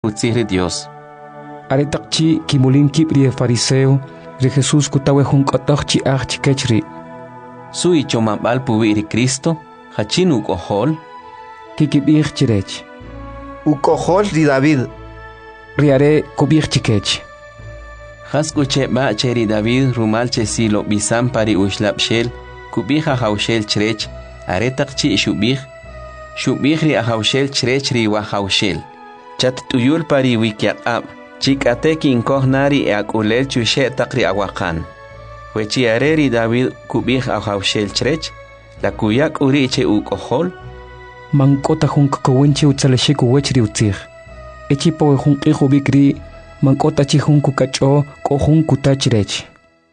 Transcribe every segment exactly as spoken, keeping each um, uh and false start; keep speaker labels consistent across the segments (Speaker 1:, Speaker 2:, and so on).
Speaker 1: utzihri Dios.
Speaker 2: Aretakchi kimulin kibri fariseo, ri Jesús kutawe hunkotokchi achchi kechri.
Speaker 1: Sui chomambal puwiri Cristo, hachin ukohol.
Speaker 2: Kikibir chirech.
Speaker 3: Ukohol ri David.
Speaker 2: Riare kubir chikech.
Speaker 1: Haskuche ba cheri David rumal chesilo bisam pari ushlap shel, kubija haushel chrech, aretakchi shubij. Shubij ri ahaushel chrech ri wahaushel. Chat tuyul pari wikiak ab. Chikateki inkohnari e akulel chushe takri awakan. Wechi areri David kubij ahaushel chrech, la kuyak uriche ukohol.
Speaker 2: Mankota hunk kawinchi utsaleshiku wechri utzir. Echi powe hunk ihu bikri, mankota chi hunku kacho ko hunku tachrech.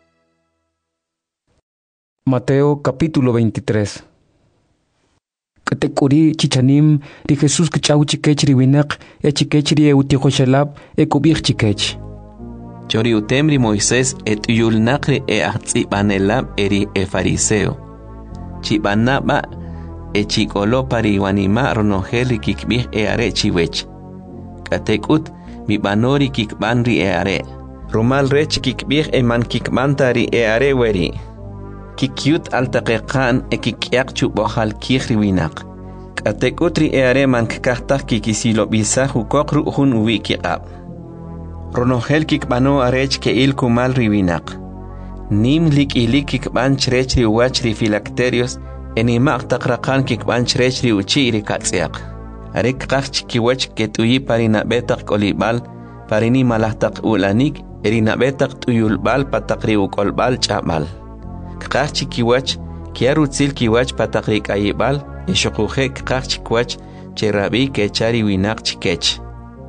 Speaker 2: Mateo capítulo veintitrés. Katekuri chichanim ri Jesús kachau chikechri winak e chikechri e utihoshalab e kubir chikech.
Speaker 1: Chori utemri Moisés et yul nakri e ahtsibanelab eri e fariseo. Chibanaba e chikolo pari wanima ronogeli kikbih e are chiwech. Katekut mi banori kikbanri e are. Rumal rech kikbih e man kikmantari e are weri. Kikyut altaqiqan e kikyak chubohal kihri winak. Katekutri e are man kikahtak kikisilo bisa hukokru hun wikiqab. Ronogel kikbano arech ke il kumal riwinak. Nim lik ilik kikban chrechri wachri filacterios enimak takraqan kikban chrechri uchiri katsiak. Arek kach kiwach ketuyi parina betak kolibal parini malahtak ulanik erina betak tuyulbal patakri ukolbal chabal. Kach kiwach kiarutzil kiwach patakri kayibal eshokuhe kach kiwach cherabi kechari winak chikech.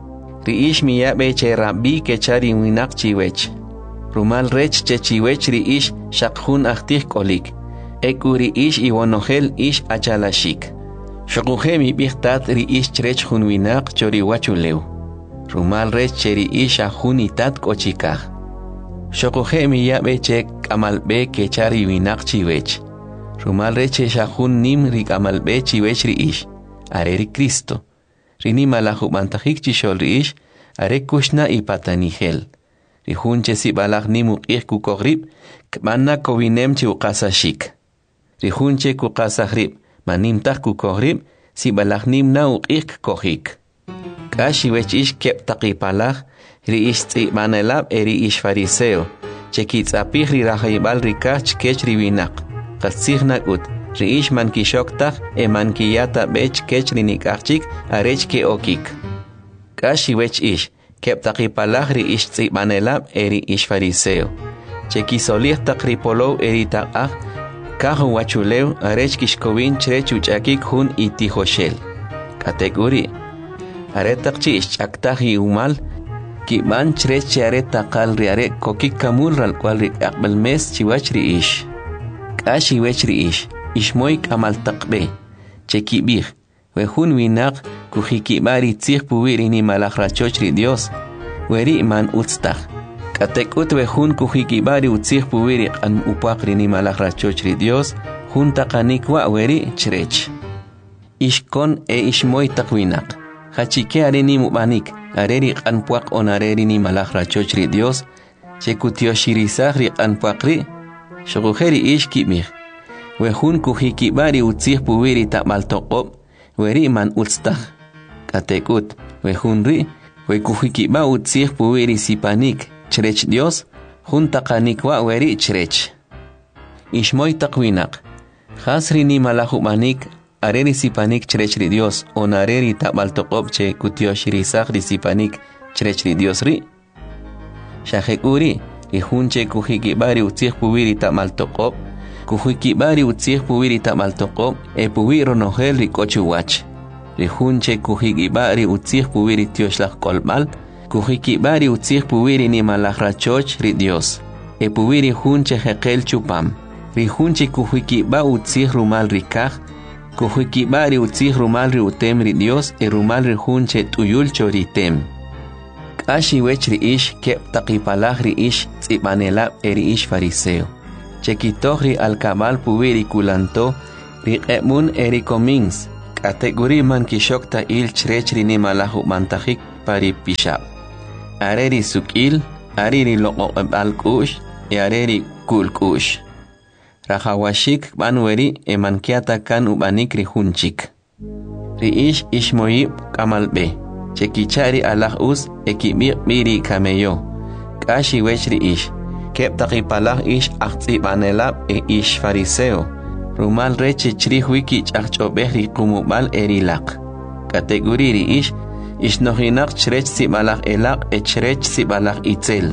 Speaker 1: Riish miyabe cherabi kechari winak chiwech. Rumal rech chechiwech riish shakhun ahtih kolik. Ekuri ish iwonohel ish achalashik. Shokuhe mi bihtat riish chrech hun winak chori wachuleu. Rumal rech cheri ish ahunitat kochikah. Shokuhe mi yabe chek amalbe kechari winak chiwech. Rumal rech shahun nim rik amalbe chiwech riish. Areri Cristo. Rini malahu bantahik chishol riish. Are kushna ipatanihel. Rihun chesi balak nimu ik kukohrib. Kmanna kovinem chi ukasashik. Rihun che kukasahrib. Manim tak kukohrib. Si balak nim na ukik kohik. Kashi wech ish kep takipalak. Riish tsi manelab eri ish fariseo. Chekitz apih ri rahayibal rikach kech riwinak. Katsih nakut. Riish man kishoktak e man kiyata bech kech rinikachik arech ke okik. Kashi wech ish, kep takipalak ri ish tsi manelab eri ish fariseo. Chekisolih takripolow eri takah, kahu wachuleu arech kishkowin chrech uchakik hun itihoshel. Kategori. Aretakchi ish chaktahi umal, kiban chrech chare takal riare kokik kamul ral kwal ri akbel mes chiwach ri ish. Kashi wech ri ish. Ishmoik amal takbe, chekibir, wehun winak, kuhikibari tzih puwiri ni malakrachochri Dios, weri man utztah. Katekut wehun kuhikibari utzih puwiri an upakri ni malakrachochri Dios, hun takanikwa weri chrech. Ishkon e ishmoy takwinak, hachike areni mubanik, areri an puak on areri ni malakrachochri Dios, chekutioshirisak an puakri, shoguheri ish kibir. Wehun kuhikibari utzih puwiri takmal toqob, weri man utztah. Katekut, wehun ri, we kuhikiba utzih puwiri sipanik, chrech Dios, hun takanikwa weri chrech. Ishmoy takwinak, khasri ni malahumanik, areri sipanik chrech ri Dios, on areri takmal toqob che kutioshirisak ri sipanik, chrech ri Dios ri. Shahek uri, ihun che kuhikibari utzih puwiri takmal toqob, kuhikibari utzih puwiri tamal toqob e puwiro nohel rikochu wach. Rihunche kuhikibari utzih puwiri tioshlak kolmal, kuhikibari utzih puwiri ni malakrachoch ri Dios. E puwiri hunche hekel chupam. Rihunche kuhikiba utzih rumal rikah, kuhikibari utzih rumal ri utem ri Dios e rumal ri hunche tuyul choritem. Kashi wech ri ish kep takipalak ri ish tzibanelab eri ish fariseo. Chekitohri alkabal puwiri kulanto, ri emun eri komins, kategori man kishokta il chrechri ni malahu mantajik pari pishab. Areri sukil, ariri loqo alkush, e areri kulkush. Rahawashik banweri emankiata kan ubanikri hunchik. Riish ishmoyib kamalbe. Chekichari alah us ekibir biri kameyo. Kashi wech riish. Kep takipalah ish achtsi banelab e ish fariseo. Rumal reche chrihuiki chachobehri kumubal erilak. Kategori riish. Ish nohinak chrech sibalak elak e chrech sibalak itzel.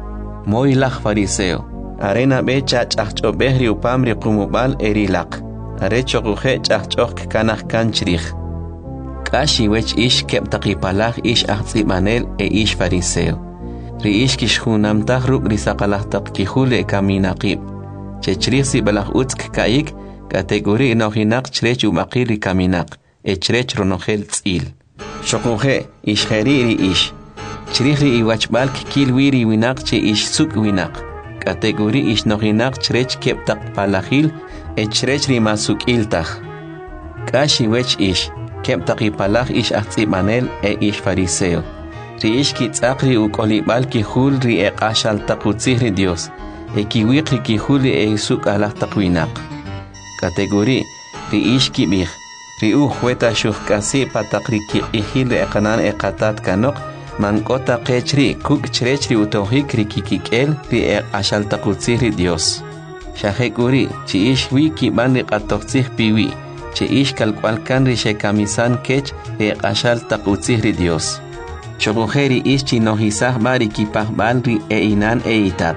Speaker 1: Moilak fariseo. Arena be chachachok behri upamri kumubal erilak. Are chokuhe chachok kanach kanchrich. Kashi wech ish kep takipalak ish achtsi manel e ish fariseo. Ri ish kish hunam tahruk risakalah tak kihule kaminaqib. Chechrich sibalak utsk kaik kategori nohinak chrech umakiri kaminak. E chrech ronohel tzil. Shokuhe ish heriri ish. Chrichri iwachbal kilwiri winak che ish suk winak. Kategori ish nohinak chrech kep tak palahil e chrech rimasuk iltach. Kashi wech ish kep takipalach ish achtsi manel e ish fariseo. Ri ish kitzakri ukolibal kihul ri e qashal takutzihri Dios. E kiwikri kihuli e suk alah takwinak. Kategori ri ish kibich. Ri u hueta shuhkasi patakri kihil e kanan e katat kanok. Mankota qechri kuk chrechri utohik ri kikikel ri e qashal takutzihri Dios. Shahekuri chi ish wiki bandi qatoqtzih piwi. Che ish kalkwalkan ri shekamisan kech e qashal takutzihri Dios. Chokujeri ish chinohisah bari kipah balri e inan e itat.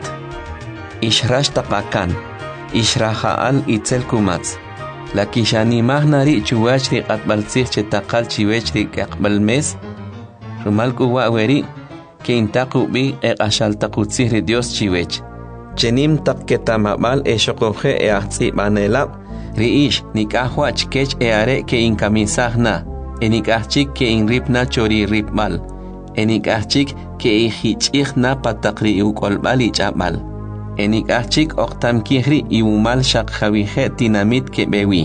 Speaker 1: Ish rash taqakan. Ish rahaal itzel kumatz. La kishanimah nari chuwachri qatbaltzih che taqal chiwechri kakbalmes. Rumal kuwa weri ke intaku bi e qashal takutzihri Dios chiwech. Chenim takketamabal e shokuje e ahtsi banelab. Riish nikahwach kech e are ke inkamisahna. E nikahchik ke inripna chori ripmal. E nikahchik ke ihichihna patakri ukolbal ichabal. E nikahchik oktam kihri iumal shakhawihe tinamit ke bewi.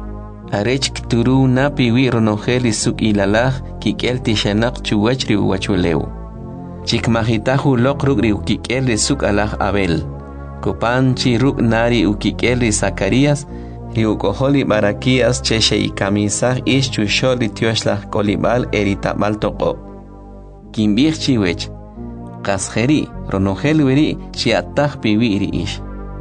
Speaker 1: Arech kturu na piwi ronojeli suk ilalah kikel tishanak chuwachri uwachuleu. Chikmahitahu lokruk ri ukikel ri suk alah Abel. Kupan chiruk nari ukikel ri Zacarías. Ri ukoholi barakias cheshe y kamisah ish chusholi tioshlah kolibal eritabal toko. Kimbich chiwech. Kasheri ronojel weri chiatah piwi ri ish.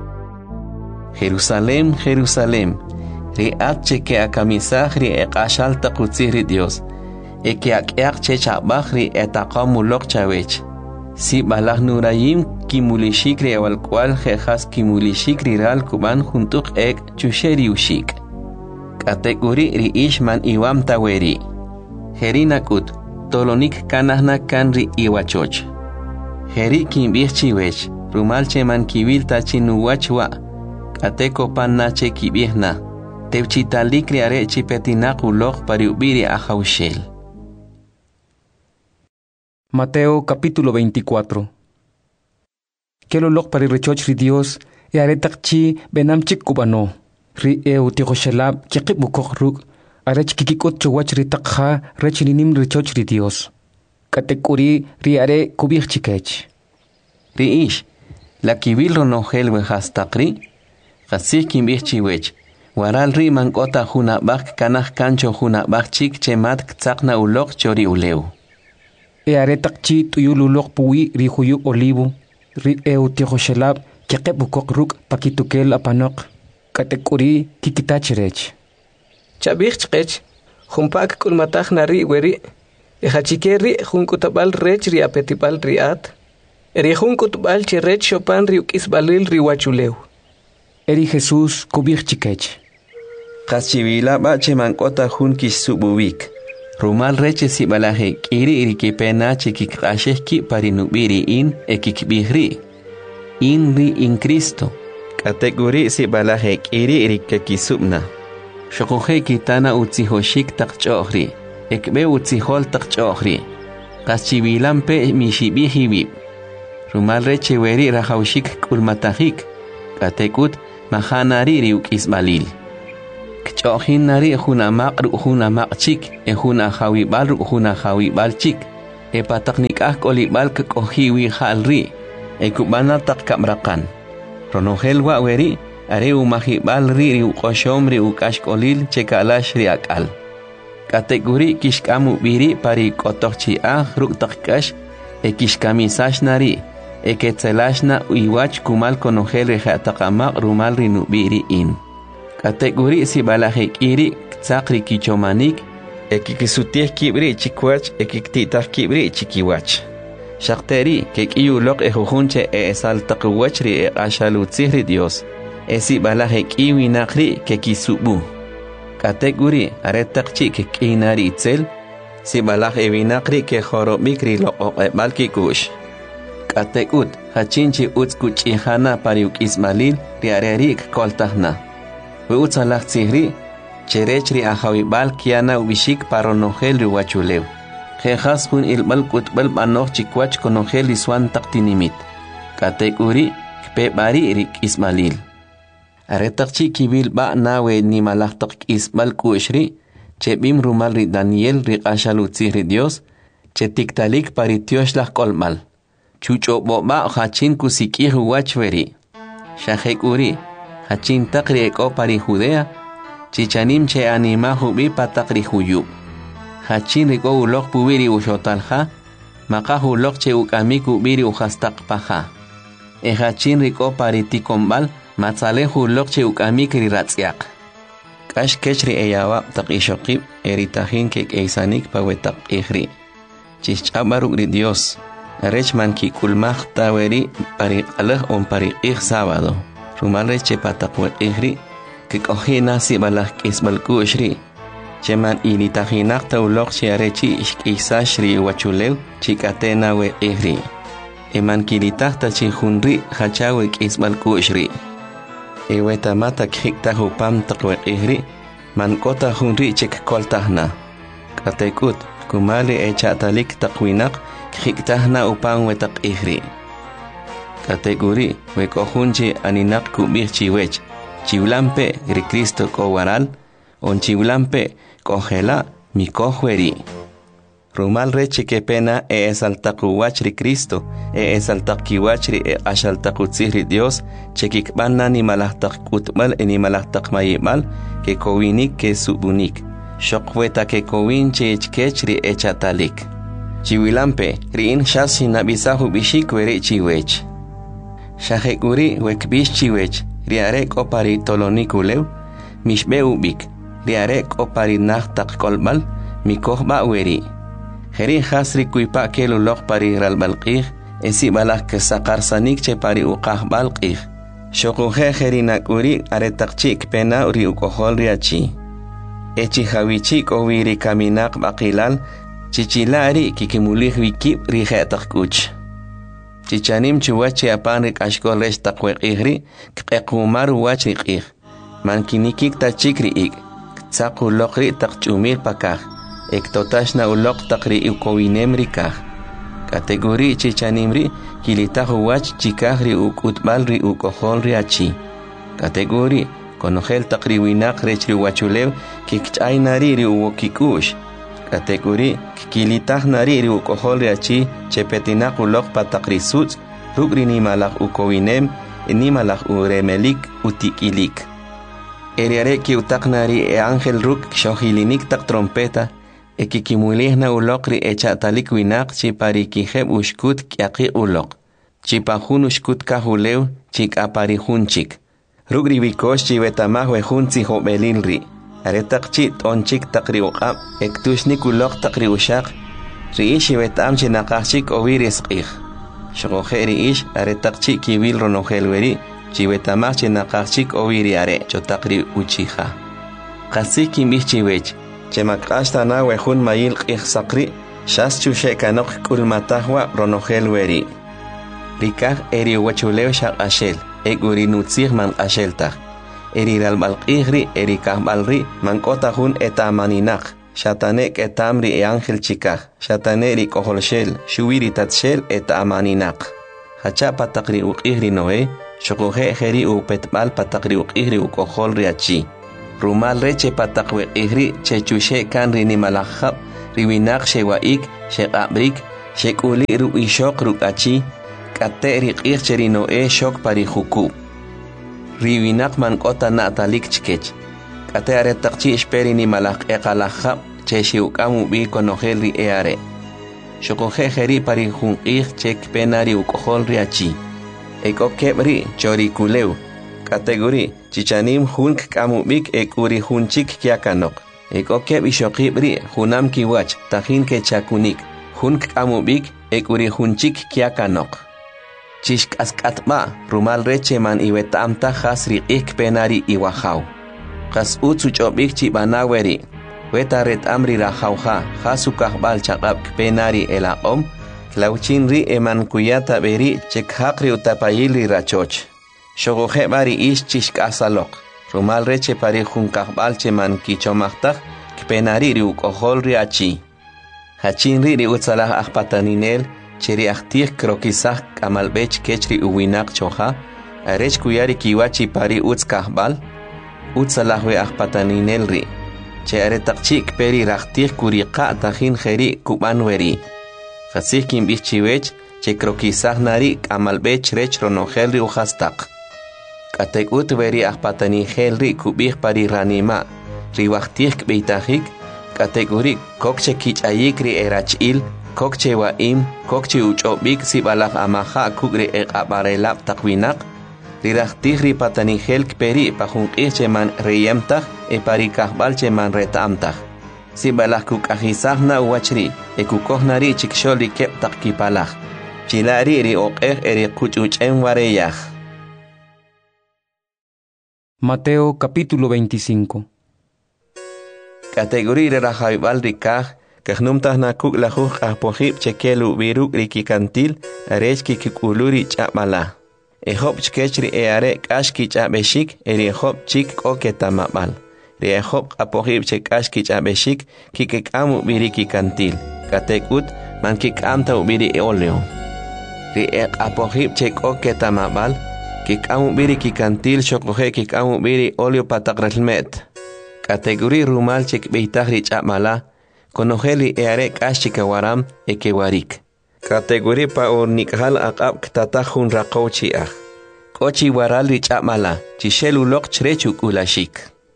Speaker 1: Jerusalem, Jerusalem. Ri atche ke akamisah ri eqashal takutzih ri Dios. Eke ak'eaq che chabach ri etaqamulok chawech. Si balah nurayim kimulishik ri awalkwal jejas kimulishik ri ral kuban juntuk ek chusheri ushik. Kategori ri ishman iwam taweri. Herinakut tolonik kanahna kan ri iwachoch. Heri kimbich chiwech. Rumal cheman kibil tachinuwachwa. Kateko pan nache kibihna. Tevchitalik ri are chipetinakulok pariubiri ajaushel.
Speaker 2: Mateo capítulo veinticuatro. Kelolok pari rechoch ri Dios e aretakchi benam chikubano. Ri eu tigoshelab chikibukok ruk arech kikikot chowach ri takha rechlinim rechoch ri Dios. Katekuri ri are kubich chikech.
Speaker 1: Ri ish la kibil ronojel wehastakri qasih kimbich chiwech. Waral ri mankota huna bak kanah kancho huna bak chik chemat ktsakna ulok chori uleu.
Speaker 2: E aretakchi tuyululok puwi ri huyu olivo, ri eu tigoshelab kekebukok ruk pakitukel apanok, katekuri kikitachirech.
Speaker 4: Chabich humpak kulmatach nari weri, e hachikeri hunkutabal rech ri apetipal riat, eri hunkutbal chirech chopan ri ukisbalil ri wachuleu.
Speaker 2: Eri Jesús kubich chikech.
Speaker 1: Kachivila bache mankota hun kisubuwik. Rumal reche si balaje kiri iri kipena chikikasheki parinubiri in ekikbihri. In ri in Cristo. Kategori si balaje kiri iri kekisubna. Shokuhe kitana utzihoshik takchohri. Ekbe utzihol takchohri. Kachivilan pe mishibihibib. Rumal reche weri rahaushik kulmatahik. Katekut mahanari riuk isbalil. Kchohin nari huna maq ru huna maq chik e huna hawibal ru huna hawibal chik. e pataknikah kolibal kohiwi halri e kubana tak kamrakan ronogel wa weri are umahibal ri ri uqoshom ri ukashkolil chekalash ri akal kategori kishkamu biri pari kotochi ah ruk takkash e kishkamisash nari e ketzelashna uiwach kumal konogel ri hataqama rumal ri nubiri in kategori si balahekiri tsakri kichomanik ekikisutih kibri chikwach ekiktitah kibri chikiwach shakteri kekiyulok ejujunche e esaltaqwachri e ashalutzihri Dios esi balaje kiwi nakri kekisubu kategori aretakchi kekinari itzel si balaje vinakri ke jorobikri lo oqebalki kush katekut hachinchi utskuchihana pariuk ismalil riarerik koltahna uutsalach tsihri cherechri ahawibal kiana ubishik paronogel riwachulew jejas hun ilbal kutbal banoch chikwach konogel iswan taktinimit kategori kpebari rik ismalil aretakchi kibil ba nawe ni malahtak isbal kushri chebim rumal ri Daniel ri ashalutzihri Dios chetiktalik paritioshlah kolmal chucho boba hachin kusikih wachveri shahekuri hachin takri eko pari Judea chichanim che anima hubi patakri huyub hachin riko ulok pubiri ushotalha maka ulok che ukamiku biri uhastak paha e hachin riko pariti kombal matzale ulok che ukamikri ratsiak kash kechri eyawa takishokib eritahin kek eisanik pawetak ihri chichabaruk ri Dios rechman ki kulmach taweri pari alah on pari ih sábado rumale che patakwe ihri que cogina si balas kisbal kushri cheman initahinak taulok chiarechi ishkisashri wachulew chikatena we ihri eman kilitah tachihunri hachawe kisbal kushri eweta mata khikta hupam takwe ihri man kota hunri chik koltahna katekut kumali echatalik takwinak khiktahna upang wetak ihri kategori we kohunchi aninak kubih chiwech chiulampe ri Cristo ko waral on chiulampe kogela mi kohweri rumal reche que pena e esaltakuwach ri Cristo e esaltakiwach ri e ashaltakutzihri Dios chekikbanna ni malahtak kutmal e ni malahtak mayimal que kowinik que subunik shokweta que kowinche echkechri echatalik chiwilampe riin shashi nabisahu bishik weri chiwech shahekuri wekbish chiwech riarek opari tolonikulew mishbe ubik riarek opari nahtak kolbal mikohba weri heri hasri kuipa kelulok pari ralbalqih esi balak kesaqarsanik che pari uqah balqih shokuhe heri nakuri aretakchik pena uri ukohol riachi echi hawichik owiri kaminak baqilal chichilari kikimulih wikib rihetak kuch chichanim chuwachi apanrik ashkol resh taqweq ihri kqequmar wachri qih mankinikik tachikri ik tsaqu loqri taqchumir pakaj ektotashna uloq taqri ukowinem rikaj kategori chichanimri kilitahu wach chikajri ukutbal ri ukohol ri achi kategori konogel taqri winaq rechri wachulew kikchaynari ri uwokikush kategori kilitah nari ri ukohol ri achi chepetinaq uloq pataqrisutz rugri ni malaj ukowinem ni malaj uremelik utikilik eriare ki utaqnari e ángel ruk shohilinik taq trompeta e kikimulihna uloq ri echatalik winaq chipari kijeb ushkut kyaqi uloq chipajun ushkut kahulew chikaparihunchik rugri bikosh chibetamaj wejunzi hobelil ri aretaqchi t'onchik taqri uqab ektushnik uloq taqri ushaq riish betam chinaqajchik owiris qij shoqoje riish aretaqchi kibil ronogel weri chibetamaj chinaqajchik owiri are chotaqri uchija qasi kimbij chiwech chemak'ashtana wejun mayil qij saqri shas chushekanoq k'ulmatajwa ronogel weri rikaj eri wachulew shaq'axel eguri nutzij man q'axeltaj eri ralbalqijri eri kahbalri mankotajun etamaninaq shatanek etamri e ángel chikaj shataneri koholshel shuwiri tatshel etamaninaq hacha pataqri uqijri noé shoqoje jeri upetbal pataqri uqijri ukoholri achi rumal reche pataqwe ijri chechushe kanri ni malajab riwinaq shewaik sheqabrik chekuli ru ishok ru achi kate riqir cheri Noé shok pari huku riwinak man kota natalik chkech kate aretaqchi esperi ni malak eqalajab cheshi ukamu bi konogel ri eare shokoje jeri pari hunqir chek penari ukohol ri achi eko kebri chori kuleu kategori chichanim hunk kamu bik ekuri hunchik kiakanok eko keb ishokibri hunam kiwach tajin ke chakunik hunk kamu bik ekuri hunchik kiakanok chishk askatma rumal reche man iwetamta hasri ik penari iwahau kas utsu chobik chibanaweri wetaret amri rahauha hasukahbal chaqab penari elaqom Klauchinri eman kuyata beri chekhakri utapayili rachoch. Shogoje bari ish chishk asalok. Rumal reche pari junkahbal cheman kichomachtak kpenari ri ukohol ri achi. Hachinri ri utsalah akpataninel cheri aktik krokisah kamalbech kechri uwinak choha. Arech kuyari kiwachi pari utskahbal. Utsalah we akpataninel ri. Che aretakchik peri raktik kuriqa tajin jeri kubanweri. Jasih kim bichiwech che krokisah nari kamalbech rech ronogel ri uhastak. Katek ut veri akpatani gel ri kubih pari ranima. Riwachtik beitajik. Kategori kokche kichayik ri erachil. Kokche waim. Kokche uchobik sibalak amaha kugri ek abarelap takwinak. Rirachtik ri patani gel kperi pajunkih cheman reyemtak e pari kahbal cheman retamtak. Si balak kuk ahisah na wachri, e kukoh nari chiksholi kep tak kipalak. Chilari ri oqeh eri kuchuchen wareyah.
Speaker 2: Mateo capítulo veinticinco.
Speaker 1: Kategori re rajaibal rikah, kahnumtah na kuk lajuh ahpojib chekelu biruk rikikantil, arech kikuluri chapala. E hop chkechri e are kashki chapeshik, eri hop chik oketamabal. Riehop apojib chek ashkich abeshik kikek amu biri kikantil. Katekut man kik amta ubiri oleo. Riek apojib chek oketamabal kik amu biri kikantil shokoje kik amu biri oleo patakrelmet. Kategori rumal chek beitahri chamala konojeli earek ashikawaram ekewarik. Kategori pa urnikhal akab ktatahun rakauchi ah. Kochi warali chamala chishelu lok chrechuk ulashik.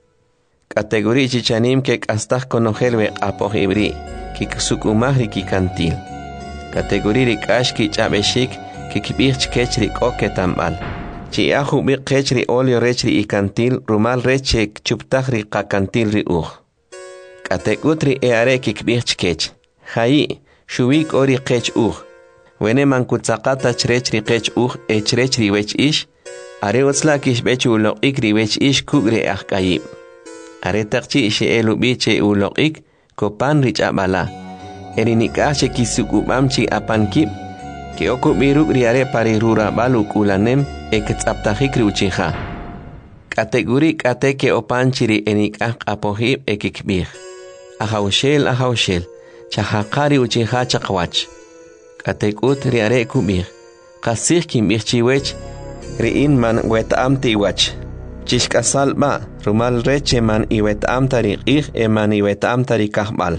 Speaker 1: Kategori chichanim ke kastak konojelwe apojibri kiksukumahri kikantil. Kategori rikashki chabeshik kikbich kechri koketambal. Chi ahu bi kechri olio rechri ikantil rumal reche chuptahri kakantil ri uh. Kategutri eare kikbich kech. Hai shuwik ori kech uh. Wene mankutsakata chrechri kech uh e chrechri wech ish. Are utslakish bechu lo ikri wech ish kugre ahkayib. Aretakchi ishe elu biche ulokik kopan rich abala. Erinikache kisukubamchi apankip ke oku biruk riare pari rura baluk ulanem eketsaptajik riuchiha. Kategori kate ke opanchiri enikak apohib ekikbih. Ahaushel ahaushel chahakari uchiha chakwach. Katekut riare kubih. Kasih kimbih chiwech riin man wetaamti wach. Chishkasal ba rumal reche man iwet amtari ih eman iwet amtari kahbal.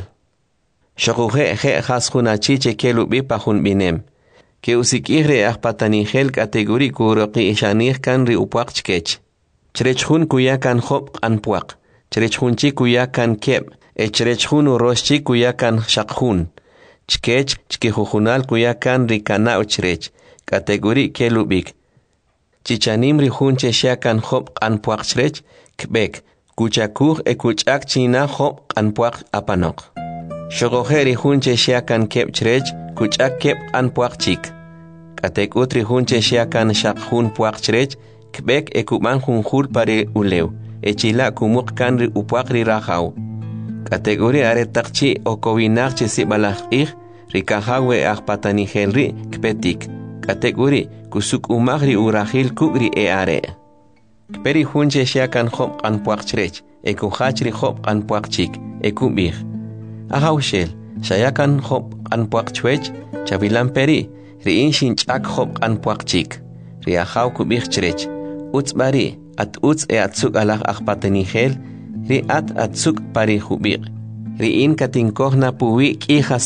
Speaker 1: Shokuje je haskuna chiche kelu bipahun binem. Ke usik ihre ahpatani gel kategori kuroki ishanir kan ri upuak chkech. Chrechun kuyakan hop anpuak. Chrechun chi kuyakan keb. E chrechun uroshi kuyakan shakhun. Chkech chkihujunal kuyakan rikana uchrech. Kategori kelu bik. Chichanim rihunche shakan hop anpuak chrech. Kbek. Kuchakur e kuchak china hop anpuak apanok. Shogojeri hunche shakan kep chrech. Kuchak kep anpuak chik. Katekut rihunche shakan shakhun puak chrech. Kbek e kuman hunjul pare uleu. E chila kumuk kanri upuak ri rajau. Kategori aretakchi o kovinakche si balaj ih. Rikahawe ahpatani helri kpetik. Kategori kusuk umagri urahil kugri e are. Kperi hunche shakan hop anpuak chrech. E kuhachri hop anpuak chik. E kubih. Ahaushel. Shayakan hop anpuak chwech. Chavilan peri. Riin shinchak hop anpuak chik. Riahau kubih chrech. Uts bari. At uts e atsuk alah ahpatani hel. Ri at atsuk pari hubir. Riin katinkohna puwi ki hastak.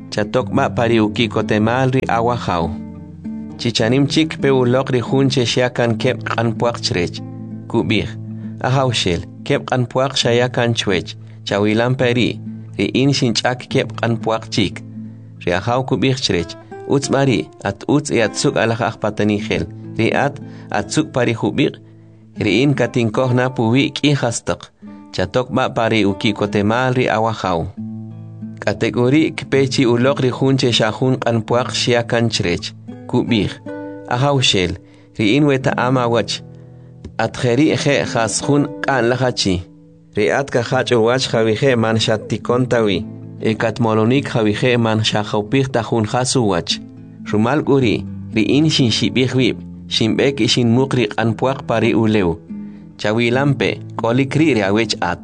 Speaker 1: chatok ma pari uki kotemal ri awahau. Chichanim chik pe ulok ri hunche shakan kep kanpuak chrech. Kubih, ahau shel, kep kanpuak shayakan chwech, chawilan peri, ri in shinchak kep kanpuak chik. Ri ahau kubih chrech, uts mari, at uts e atsuk alakak patani khel, ri at atsuk pari hubir, ri in katinkoh na puwi ki hastak, chatok ma pari uki kotemal ri awahau. Kategori kpechi ulok ri hunche shahun kanpuak shayakan chrech. Kubih, ahau shel, ri in weta ama wach, at kheri khe khaskhun kan lahachi, ri at ka khach wach khawihe man shattikontawi, e katmolonik khawihe man shakhopih tahun khasu wach. Rumal guri, ri in shin shibih wib, shin bek ishin mukri kanpuak pari uleu, chawi lampe, kolikri ri awech at.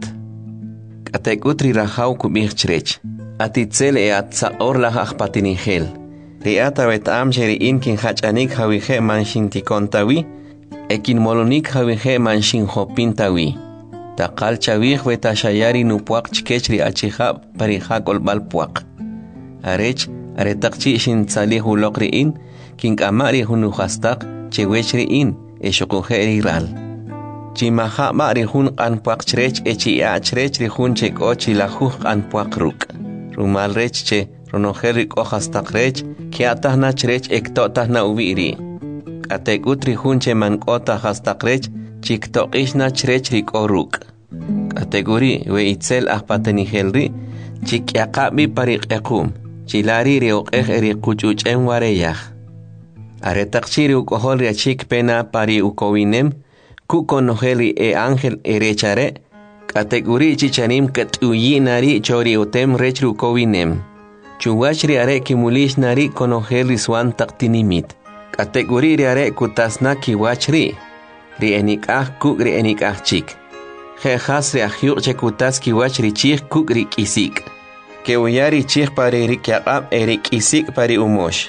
Speaker 1: Katekutri rahau kubih chrech, atitzel e at saor lahak patinihel. Riata wet am sheri in kin hachanik hawihe man shin tikontawi, ekin molonik hawihe man shin hopintawi. Takal chawih weta shayari nupuak chkechri achihab parihak olbal puak. Arech, aretakchi shin salih ulokri in, kin kamari hunu hastak, chewechri in, e shokuheri ral. Chimaha mari hun an puak chrech echi a chrech ri hun chek ochi lahuh an puak ruk. Rumal rech che, ronoherik ojas takrech, kiatah na chrech ektotah na uwiri. Katekutri hunche man kota hastakrech, chiktokish na chrech rik oruk. Kategori we itzel ahpatenihelri, chikyakabi parik ekum, chilari riok eh eri kuchuch en wareyah. Aretakchiri ukohol riachik pena pari ukowinem, kukonoheli e angel erechare, kategori chichanim katuyinari chori utem rech ukowinem. Chuwachri are kimulish nari konoheli swan taktinimit. Kategori ri are kutasna kiwachri. Ri enikah kuk ri enikah chik. Jehas ri ahyuk che kutas kiwachri chik kuk ri kisik. Kewuyari chik pari ri kiakab eri kisik pari umosh.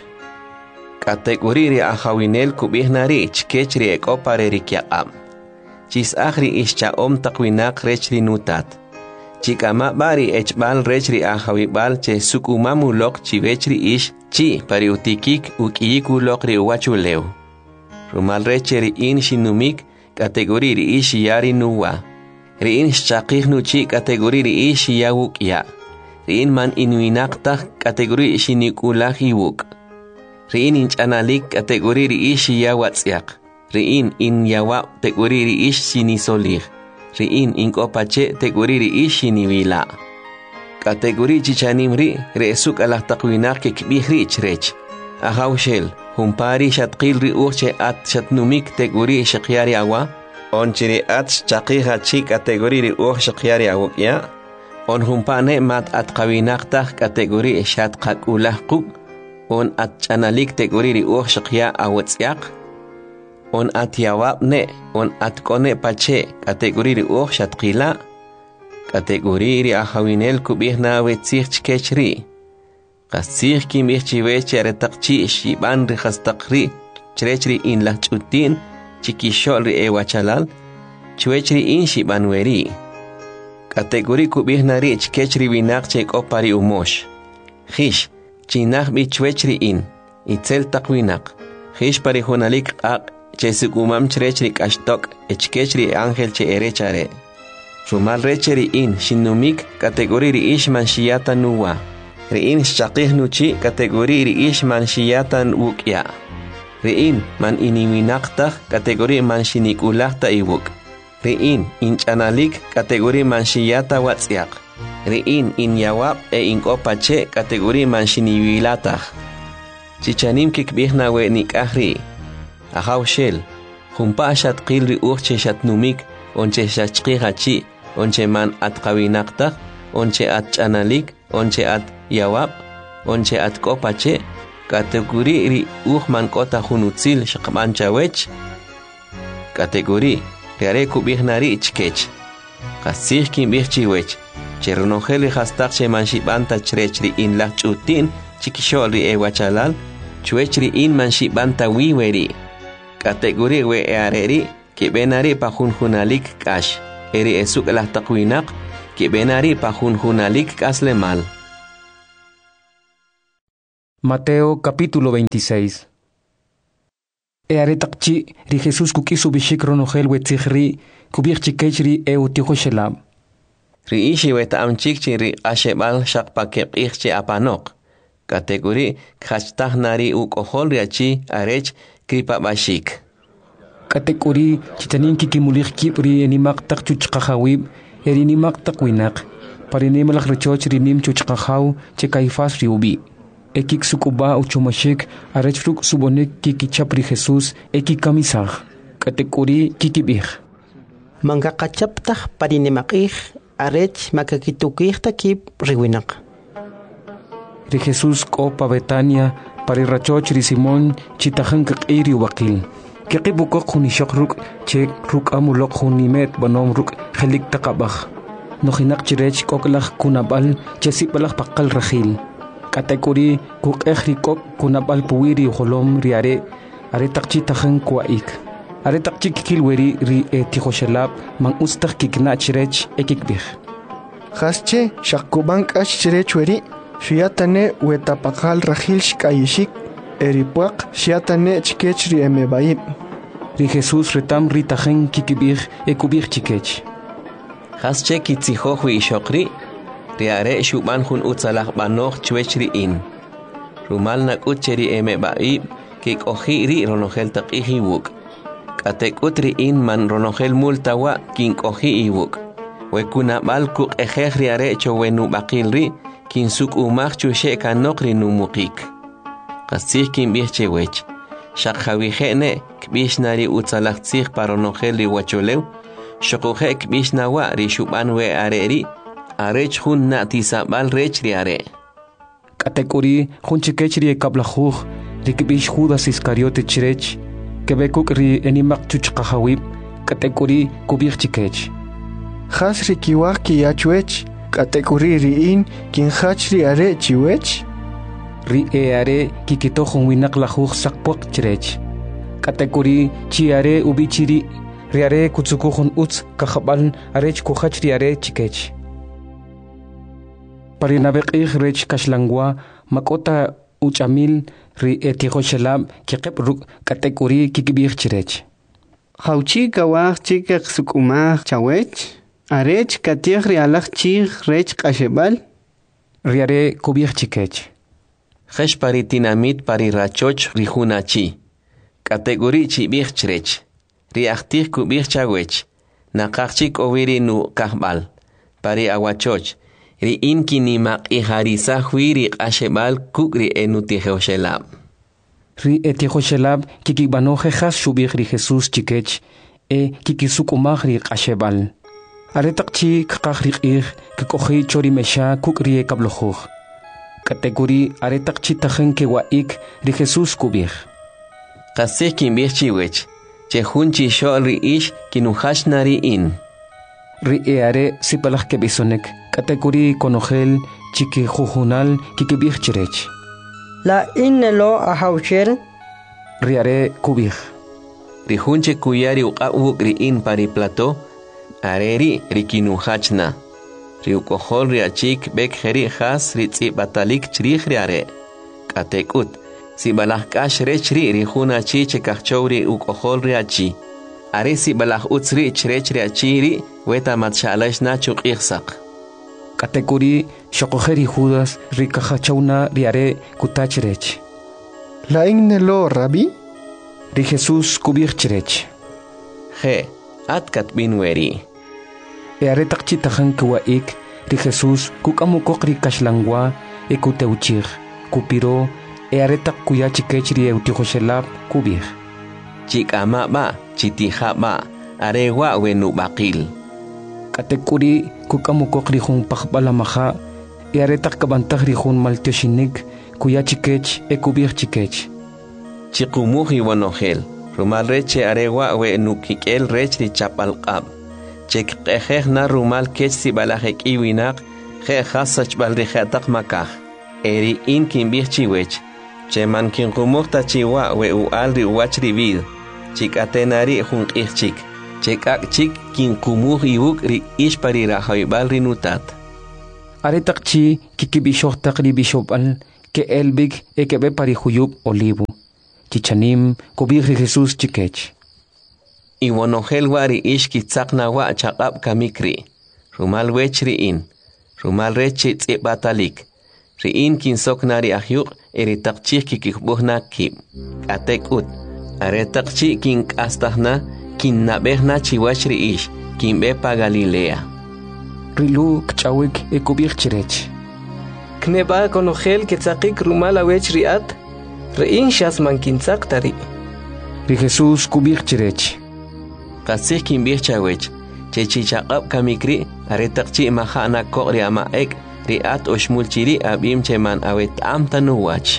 Speaker 1: Kategori ri ahawinel kubih nari chkech ri eko pari ri kiakab. Chis ahri ischa om takwinak rech ri nutat. Chikama bari echbal rechri ahawibal che sukumamu lok chivechri ish chi pari utikik ukiyiku lok ri uwachuleu. Rumal recheri in shinumik kategori ri ish yari nuwa. Ri in shakih nu chi kategori ri ish yawuk ya. Ri in man inuinakta kategori shinikulak iwuk. Ri in inchanalik kategori ri ish yawatsyak. Ri in in yawa kategori ri ish shinisolir. Riin inkopache teguriri ishi niwila. Kategori chichanimri reesuk alah takwinak kikbihri chrech. Ahaw shel, humpari shatkil ri uche at shatnumik teguri shakyari awa. Onchiri at chakiha chi kategori ri uch shakyari awukya. On humpane mat at kawinakta kategori shatkak ulah kuk. On at chanalik teguri ri uch shakya awatsyak. On at yawab ne, on at kone pache, kategori ri uch shatkila. Kategori ri ahawinel kubih na wetzich chkechri. Kasich kim ich chiweche retakchi shiban ri hastakri, chrechri in la chutin, chikishol ri ewachalal, chwechri in shiban weri. Kategori kubih na ri chkechri winak chek opari umosh. Hish, chinach bi chwechri in, itzel takwinak. Hish pari honalik ak, che sukumam chrechri kashtok, echkechri angel che erechare. Rumal recheri in, shinumik, kategori ri ish man shiyata nuwa. Riin shakih nuchi, kategori ri ish man shiyata wukya. Riin man iniwinakta, kategori man shinikulakta iwuk. Riin inchanalik, kategori man shiyata watsyak. Riin in yawab e inkopache, kategori man shiniwilatah. Chichanim kikbihna we nikahri. Ahaw shel, humpa shat qilri urche shat numik, onche shachki hachi, onche man at kawinakta, onche at chanalik, onche at yawab, onche at kopache, kategori ri uhman kota hunutzil shakman chawech. Kategori, riare kubihnari ichkech. Kasih kim bihchiwech, cheronojeli hastak che man shibanta chrechri in la chutin, chikishol ri ewachalal, chwechri in man shibanta wiweri. Kategori we eareri, que benari pa junjunalik kash, eri esuk lah takwinak, que benari pa junjunalik kaslemal.
Speaker 2: Mateo capítulo veintiséis. E aretakchi ri Jesús kukisu bishik ronogel wetzihri kubirchikechri e utijo shelab.
Speaker 1: Ri ishi weta amchikchi ri ashebal shakpakep ichchi apanok. Kategori khachtah uk ohol riachi arech kripa bashik.
Speaker 2: Kategori chitanin kikimulich kipri enimak tak chuchkahawib erinimak tak winak. Parinemalak rechoch rinim chuchkahaw che kaifas riubi. Ekik sukuba uchumashik arechfruk subonek kikichapri Jesús ekikamisaj. Kategori kikibih.
Speaker 5: Mangakachaptah parinemakih arech makakitukih takip riwinak.
Speaker 2: Ri Jesús kopa Betania pari rachoch ri Simón chitajan kakiri wakil. Kikibukok hunishok ruk che ruk amulok hunimet banom ruk helik takabach. Nohinak chirech koklach kunabal che sipalach pakal rahil. Kategori kuk echrikok kunabal puwiri holom riare are takchi tajan kwaik. Are takchi kikilweri ri etihoshelab mang ustak kikna chirech ekikbih.
Speaker 3: Hasche shakubank ash chirech weri. Shiatane wetapakal rahil shkayishik eripuak shiatane chikechri emebaib.
Speaker 2: Ri Jesús retam ritajen kikibir ekubir chikech.
Speaker 1: Hasche kitzihohui ishokri riare shuban hun utzalach banoch chwechri in. Rumal nak ucheri emebaib kik ohiri ronogel takihi wuk. Katek utri in man ronogel multawa kink ohi iwuk. Wekuna balkuk ejeh riare chowenu bakilri kin suk umach chushe kanokri numukik. Qasih kin bihche wech. Shak hawihene kbish nari utzalach tzih paronogel ri wacholew. Shokuhe kbish nawa ri shuban we areri. Arech hun na tisabal rech ri are.
Speaker 2: Kategori hun chikech ri kablajuj ri kbish Judas Iscariote chirech. Kebekuk ri enimak chuchkahawib. Kategori kubich chikech.
Speaker 3: Has ri kiwak kiyachwech. Kategori riin kin hachri are chiwech.
Speaker 2: Ri e are kikitojon winak lajuj sakpok chirech. Kategori chi are ubichiri. Ri are kutsukujon utz kahabal arech kuhachri are chikech. Parinabek ich rech kashlangwa makota uchamil ri etihoshelab kikep ruk kategori kikibich chirech.
Speaker 5: Hauchi kawach chikak sukumach chawech. Arech katiach rialach chich rech kashebal.
Speaker 2: Riare kubich chikech.
Speaker 1: Hesh pari tinamit pari rachoch rihunachi. Kategori chi bich chirech. Riachtich kubich chawech. Nakachik oviri nu kahbal. Pari awachoch. Ri inki nimak iharisa huiri kashebal kukri enutihoshelab.
Speaker 2: Ri etihoshelab kikibanoje has shubich ri Jesús chikech. E kikisukumach ri kashebal. Aretakchi kakakrik ik kakohi chori mesha kukrie kablojuj. Kategori aretakchi tajen kewaik ri Jesús kubich.
Speaker 1: Kasih kimbich chiwech. Che hunchi shol ri ish kinuhash nari in.
Speaker 2: Ri e are sipalach kebisonek. Kategori konogel chiki jujunal kikibich chirech.
Speaker 5: La innelo ahauchel.
Speaker 2: Ri are kubich.
Speaker 1: Ri hunche kuyari uqawuk ri in pari plato. Areri rikinuhachna. Riukohol riachik bek heri has ritzi batalik chrich riare. Katekut. Si balach kash rechri rihuna chi chekachowri ukohol riachi. Are si balach utzri chrech riachiri weta matshalash na chuk ihsak.
Speaker 2: Kategori shokoheri Judas rikahachawna riare kutachrech.
Speaker 3: La ignelo rabi?
Speaker 2: Ri Jesús kubich chrech.
Speaker 1: He, atkat binweri.
Speaker 2: E aretakchi tajan kawaik ri Jesús kukamukok ri kashlangwa e kuteuchir kupiro e aretak kuyachikech ri eutihoshelab kubich.
Speaker 1: Chikama ba chitiha ba arewa wenu bakil.
Speaker 2: Kategori kukamukok ri hun pakbalamaha e aretak kabantag ri hun maltioshinik kuyachikech e kubich chikech.
Speaker 1: Chikumuhi wanogel rumal reche arewa wenu kikel rech ri chapalqab. Chek ejeh na rumal kech si balajek iwinak je hasach balrijatak makaj. Eri in kin bich chiwech. Che man kin kumukta chiwa we u alri uachri vid. Chik atenari jun ichik. Chek ak chik kin kumuh iuk ri ishpari rahoibal rinutat.
Speaker 2: Aretakchi kikibishok takri bishopal que elbig e que ve pari huyub olivo. Chichanim kubihri Jesús chikech.
Speaker 1: Y wonogel wari ishki tzakna wa chaqab kamikri. Rumal wechri in. Rumal rechi tzibbatalik. Riin kin soknari ahyuk eri takchik kikbuhna kib. Atek ut. Are takchik kin astahna kin nabehna chiwachri ish. Kin bepa Galilea.
Speaker 2: Rilu kchawik e kubih chirech.
Speaker 4: Kneba konogel ketzakik rumal awech riat. Rein shas man kin tzaktari.
Speaker 2: Ri Jesús kubih chirech.
Speaker 1: Kasih kin bih chawech. Chechi chaqab kamikri. Are takchik mahana kokri ama ek. Riat oshmul chiri abim cheman awet am tanuwach.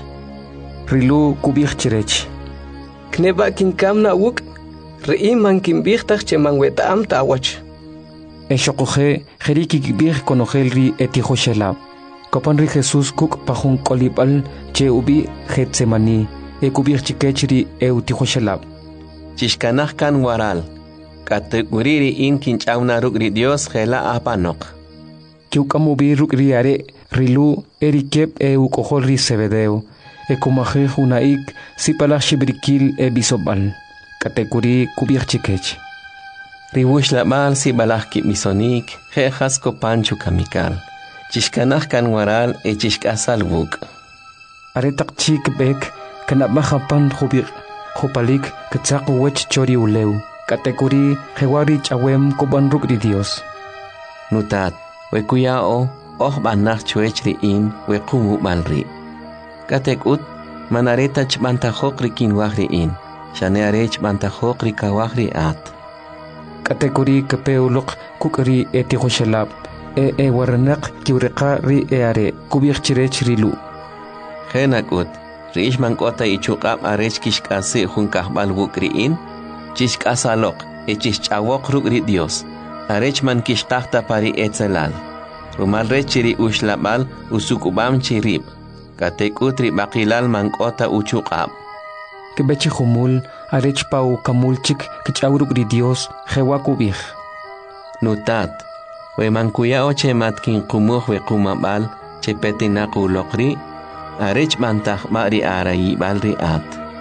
Speaker 2: Rilu kubih chirech.
Speaker 4: Kneba kin kamna wuk. Rein man kin bihtach cheman wet am tawach.
Speaker 2: E shokoje jeriki kibih konogel ri etijo shelab. Kopan ri Jesús kuk pahun kolibal che ubi Getsemani. E kubih chikechri e utijo shelab.
Speaker 1: Chishkanah kan waral. Kateguriri in kinchawna rukri Dios gela apanok.
Speaker 2: Kiukamubi rukri are rilu erikep e ukohol ri Zebedeo. E kumaje hunaik sipala shibrikil e bisobal. Kateguri kubih chikech. Riwush la mal si balahki misonik, jejas pancho kamikal. Chishkanah kan waral e chishkasal wuk. Aretak chik bek, kanabmahapan hubik, hupalik, ketsak wech chori uleu. Kategori hewari chawem kuban rukri Dios.
Speaker 1: Nutat, wekuyao, oh banach chuechri in, wekumu balri. Katekut, manareta chbantajokri kin wahri in. Shanearech bantajokri kawahri at.
Speaker 2: Kategori kepeulok kukri etijo shelab. E e waranak kiureka ri e are kubih chirech rilu.
Speaker 1: Genakut, riish mankota ichukab arech kishkasi junkahbal wukri in. Chishkasalok, e chishchawok rukri Dios. Arech man kishtahta pari etzelal. Rumal rechiri ushlabal usukubam chirib. Katekutri bakilal mankota uchukab.
Speaker 2: Kebechi humul arech pau kamulchik kichawrukri Dios jewa kubih.
Speaker 1: Nutat. We mankuya oche matkin kumuh we kumabal che petinaku lokri arech mantah mari arayi balri at.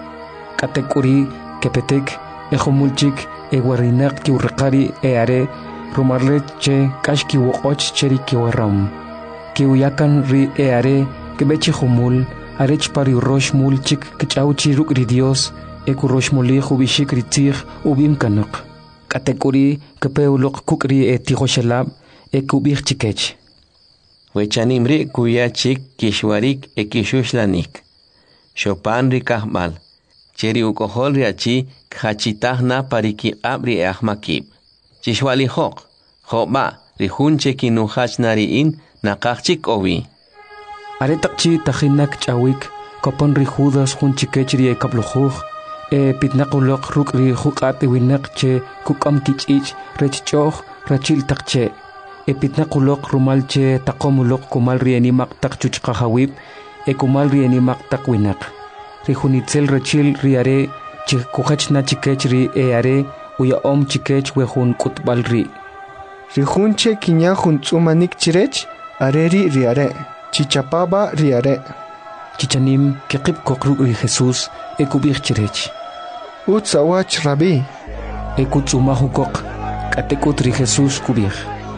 Speaker 2: Katekuri kepetek e humulchik e warinak ki urqari e are rumarle che kashki woch cheri ki waram. Ki uyakan ri e are kebechi humul arech pari rosh mulchik kichauchi rukri Dios e kurosh muli hubishik ritzig ubim kanak. Katekuri kepeulok kukri e tijo shelab e kubih chikech.
Speaker 1: Wechanimri kuya chik kishwarik e kishuslanik. Chopan rikahmal. Cheri ukohol riachi khachitahna pariki abri e ahmakib. Chishwali hok. Hoba rihunche kinuhachnari in nakachik ovi.
Speaker 2: Aretakchi tahinak chawik kopon rihudas hun chikechri e kaplujuj. E pitnakulok rukri hukat e winak che kukam kichich rechchoh rachil takche. E pitnakulok rumalche takomulok kumal rienimak tak chuchkahawib e kumal rienimak tak winak. Rihunitzel rachil riare chikuhachna chikechri e are uya om chikech wehun kutbalri.
Speaker 3: Rihunche kinyahun tsumanik chirech areri riare. Chichapaba riare.
Speaker 2: Chichanim kekip kokruk ri Jesús e kubih chirech.
Speaker 3: Utsawach rabi.
Speaker 2: E kutsumahu kok katekut ri Jesús kubih.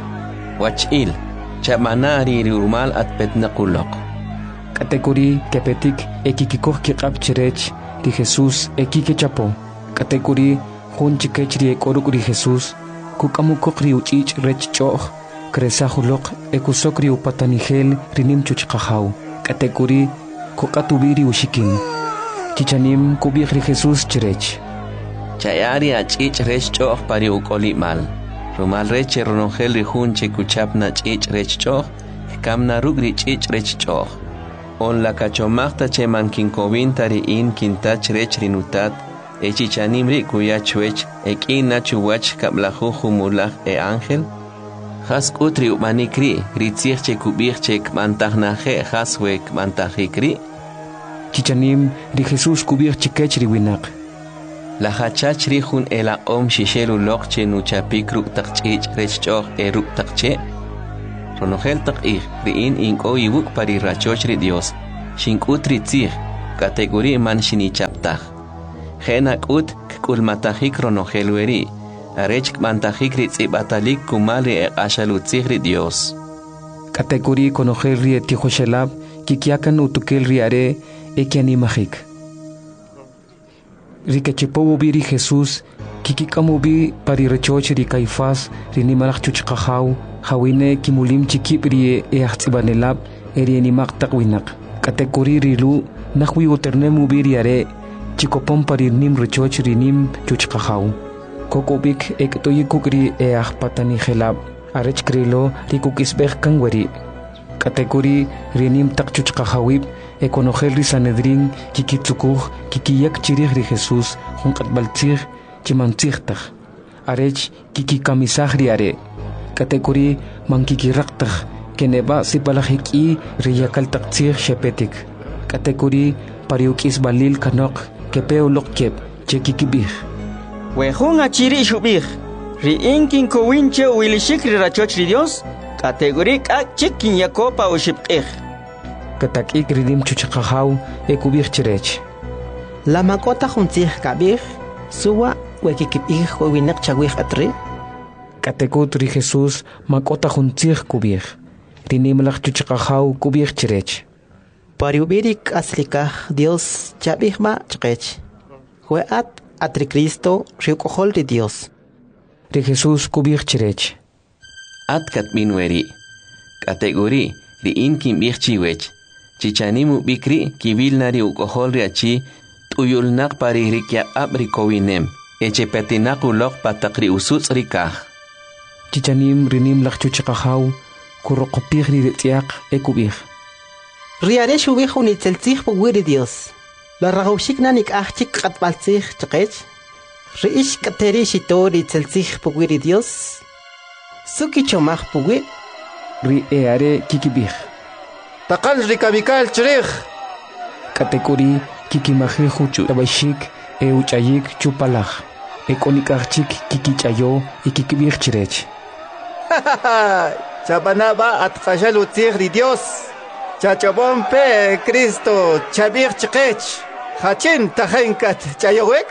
Speaker 1: Wachil, chamanari rumal at petnakulok.
Speaker 2: Kategori kepetik e kikikoh kikap chirech ri Jesús e kikechapo. Kategori hun chikechri e koruk ri Jesús kukamukok ri uchich rech choh kresahulok e kusokri upatanigel rinim chuchkahaw. Kategori kokatubiri ushikin. Chichanim kubih ri Jesús chirech.
Speaker 1: Chayari achich rech choh pari ukoli mal. Rumal reche ronongel rihunche kuchapna chich rech choh, kamna rugri chich rech choh. On la cachomachta che mankin kovintari in kintach rech rinutat, e chichanimri kuya chuech, e kina chuwach kablaju humulach e ángel. Has kutri umanikri, ritzich che kubich che kmantahnaje haswe kmantahikri.
Speaker 2: Chichanim ri Jesús kubih chikech riwinak.
Speaker 1: La hachach rihun ela om shishelu lokche nuchapik ruk takchich rechchoh e ruk takche. Ronogel takich riin inko iwuk pari rachoch ri Dios. shink'ut ritzij kategori man shinichaptaj jena k'ut k'ulmatajik ronojel weri arech k'mantajik ritz'ibatalik kumal ri eq'axalutzij ri Dios
Speaker 2: kategori konojel ri etijoshelab kikiakan utukel ri are ekianimajik rikechipowo biri Jesús kikikamubi pari rechoch ri Caifás ri nimalaj chuchqajaw hawine kimulim chikip ri eajtzibanelab eri animaq taqwinaq kategori rilu nahwi uternemu biri are chikopon pari nim rechoch ri nim chuchqajaw kokobik ektoyikuk ri eajpatani gelab arech krilo rikukisbej kanweri kategori ri nim taq chuchqajawib ekonojel ri Sanedrin kikitzukuj kikiyak chirij ri Jesús junqatbaltzij chimantzijtaj arech kikikamisaj ri are kategori mankikiraqtaj keneba sipalajik'i ri yakaltaqtzij shepetik kategori pariuk'isbalil kanoq kepeuloq kep chekikibij
Speaker 6: wejun achiri xubij ri inkin kowinche uilishik ri rachoch ri Dios kategori k'ak kin yakopa uxibq'ij
Speaker 2: katak'ik ridim chuchqajaw ekubij chirech
Speaker 7: la makota juntzij kabij suwa wekikibij winaq chawij atri
Speaker 2: katekut ri Jesús makota juntzij kubij rinimlaj chuchqajaw kubij chirech
Speaker 7: pariubirik aslikaj Dios chabijma chqech hueat atri Cristo riukojol ri Dios
Speaker 2: ri Jesús kubij chirech
Speaker 1: at katminweri kategori ri inkin bij chiwech chichanimu bikri kibilnari ukojol ri achi tuyulnaq pari rikya abri kowinem echepetinaq uloq pataqri usutz rikaj
Speaker 2: chichanim rinim laj chuchqajaw kuroqopij ri ritziaq ekubij
Speaker 7: riare shubij unitzeltzij puwiri Dios la ragawshik nanik ajchik qatbaltzij chqech riish kateri shitori tzeltzij puwiri Dios suki chomaj puwi
Speaker 2: ri eare kikibij
Speaker 3: taqal rikamikal chirij
Speaker 2: kategori kikimajij tabashik e uchayik chupalaj ekonikajchik kikichayo y kikibij chirech
Speaker 3: chabanaba atqashalu tzij ri Dios chachabon pe Cristo chabij chqech hachin tajenkat chayowek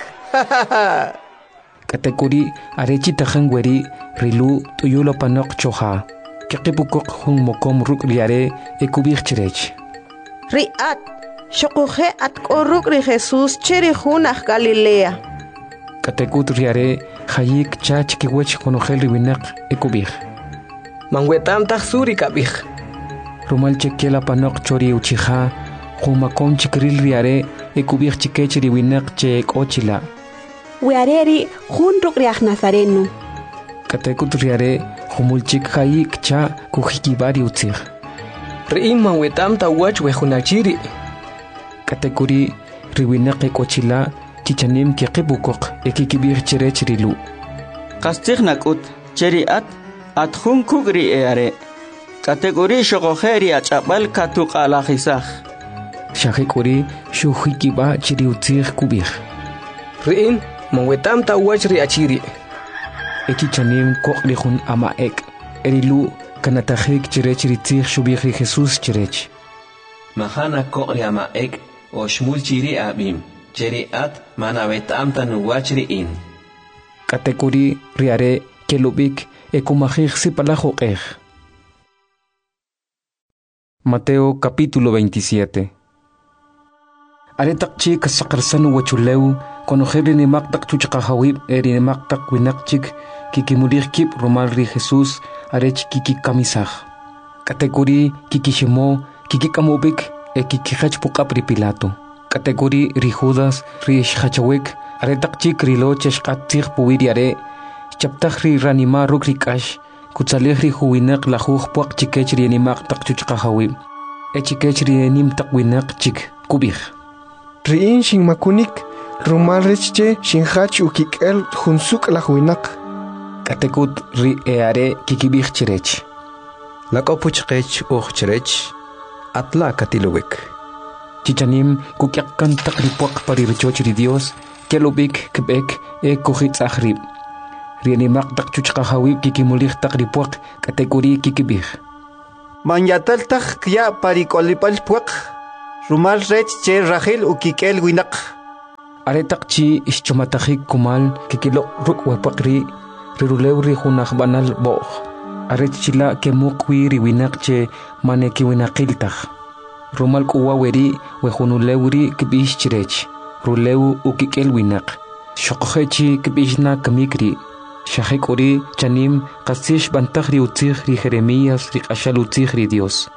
Speaker 2: kategori arechi tajanweri rilu tuyulo panok choja kiqipukok hun mokom ruk riare ekubij chirech
Speaker 8: riat shokuje at koruk ri Jesús chiri junaj Galilea
Speaker 2: katekut riare hayik chach kiwech konojel riwinaq ekubij
Speaker 4: manwetam taj suri kabij
Speaker 2: rumal chekela panok chori uchija humakon chikril riare ekubij chikech riwinaq che ekochila
Speaker 8: weareri junruk riaj Nazareno
Speaker 2: katekut riare humulchik hayik cha kujikibari utzij
Speaker 4: ri'in manwetam tawach wejunachiri
Speaker 2: kategori riwinaq ekochila chichanim kiqibukoq ekikibij chirech rilu
Speaker 6: qastij nak'ut cheriat atjun kugri eare kategori shoqojeri ach'ab'al katuq'alajisaj
Speaker 2: shajik'uri shujikiba chiri utzij kubij
Speaker 4: ri'in manwetam tawach ri'achiri
Speaker 2: echichanim koq rijun ama'ek erilu kanatajik chirech ritzij shubij ri Jesús chirech
Speaker 1: mahana koq ri ama'ek o shmul chiri abim cheri at manawetam tanuwach ri'in
Speaker 2: kategori riare kelubik ekumajij sipalajoqej Mateo capítulo veintisiete aretaqchi kasaqarsanu wachuleu konojeri nimaq taq chuchqajawib eri nimaq taq winaqchik kikimulij kip romal ri Jesús arech kikikamisaj kategori kikishimo kikikamubik e kikijach puqap ri Pilato kategori ri Judas ri xhachawik aretaqchik rilo cheshqatzij puwiri are chaptaj ri ranima ruk ri k'ax kutsalij ri juwinaq lajuj puaq chikech ri animaq taq chuchqajawib e chikech ri nim taq winaq chik kubij
Speaker 3: ri'in shinmakunik rumal rechche shinjach ukik'el junsuk laj winaq
Speaker 2: katekut ri eare kikibij chirech
Speaker 9: lak'opu chqech uj chirech atla katilowik
Speaker 2: chichanim kukyaqkan taq ri puaq pari richoch ri Dios kelubik kib'ek e kujitz'aj rib ri animaq taq chuchqajawib kikimulij taq ri puaq kategori kikibij
Speaker 3: manyatal taj kya parik'olipal puaq rumal rech che Rahil ukikel winak.
Speaker 2: Aretaqchi ishchomatajik kumal kikilo ruk wapakri rirulewri hunaj banal boj. Arechila kemukwi riwinakche maneki winakiltaj. Rumal kuwaweri wehunulewri kibish chirech. Rulew ukikel winak. Shokhechi kibishna kamikri. Shahekuri chanim kasish bantahri utzih ri Jeremías ri ashal utzih ri Dios.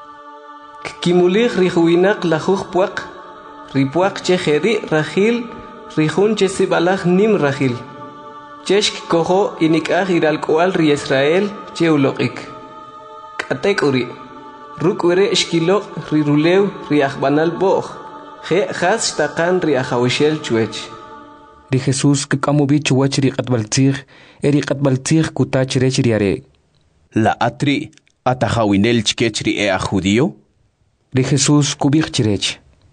Speaker 4: Kimulih ri huinak lajuj puak. Ri puak che jeri Rahil ri hun che sibalaj nim Rahil. Cheshk koho inikaj iralkoal ri Israel che uloqik. Katekuri. Rukwere eshkilo ri rulew ri ajbanal boj. Je has takan ri ajawishel chuech.
Speaker 2: Ri Jesús que kamubi chuach ri qatbaltzig eri qatbaltzig kutach rech riare.
Speaker 1: La atri atajawinel chkech ri ea judío.
Speaker 2: Ri Jesús kubich chirech.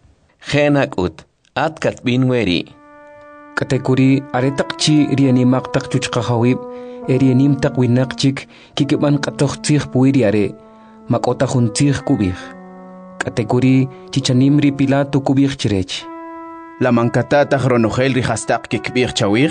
Speaker 1: Genak ut at katbin weri.
Speaker 2: Katekuri aretaqchi ri animaq taq chuchqahawib eri anim taq winaqchik kikiban qatoqtzig puiriare makota juntzig kubich. Katekuri chichanim ri Pilato kubich chirech.
Speaker 10: La mancatata ronogel rijastak kikbir chawir.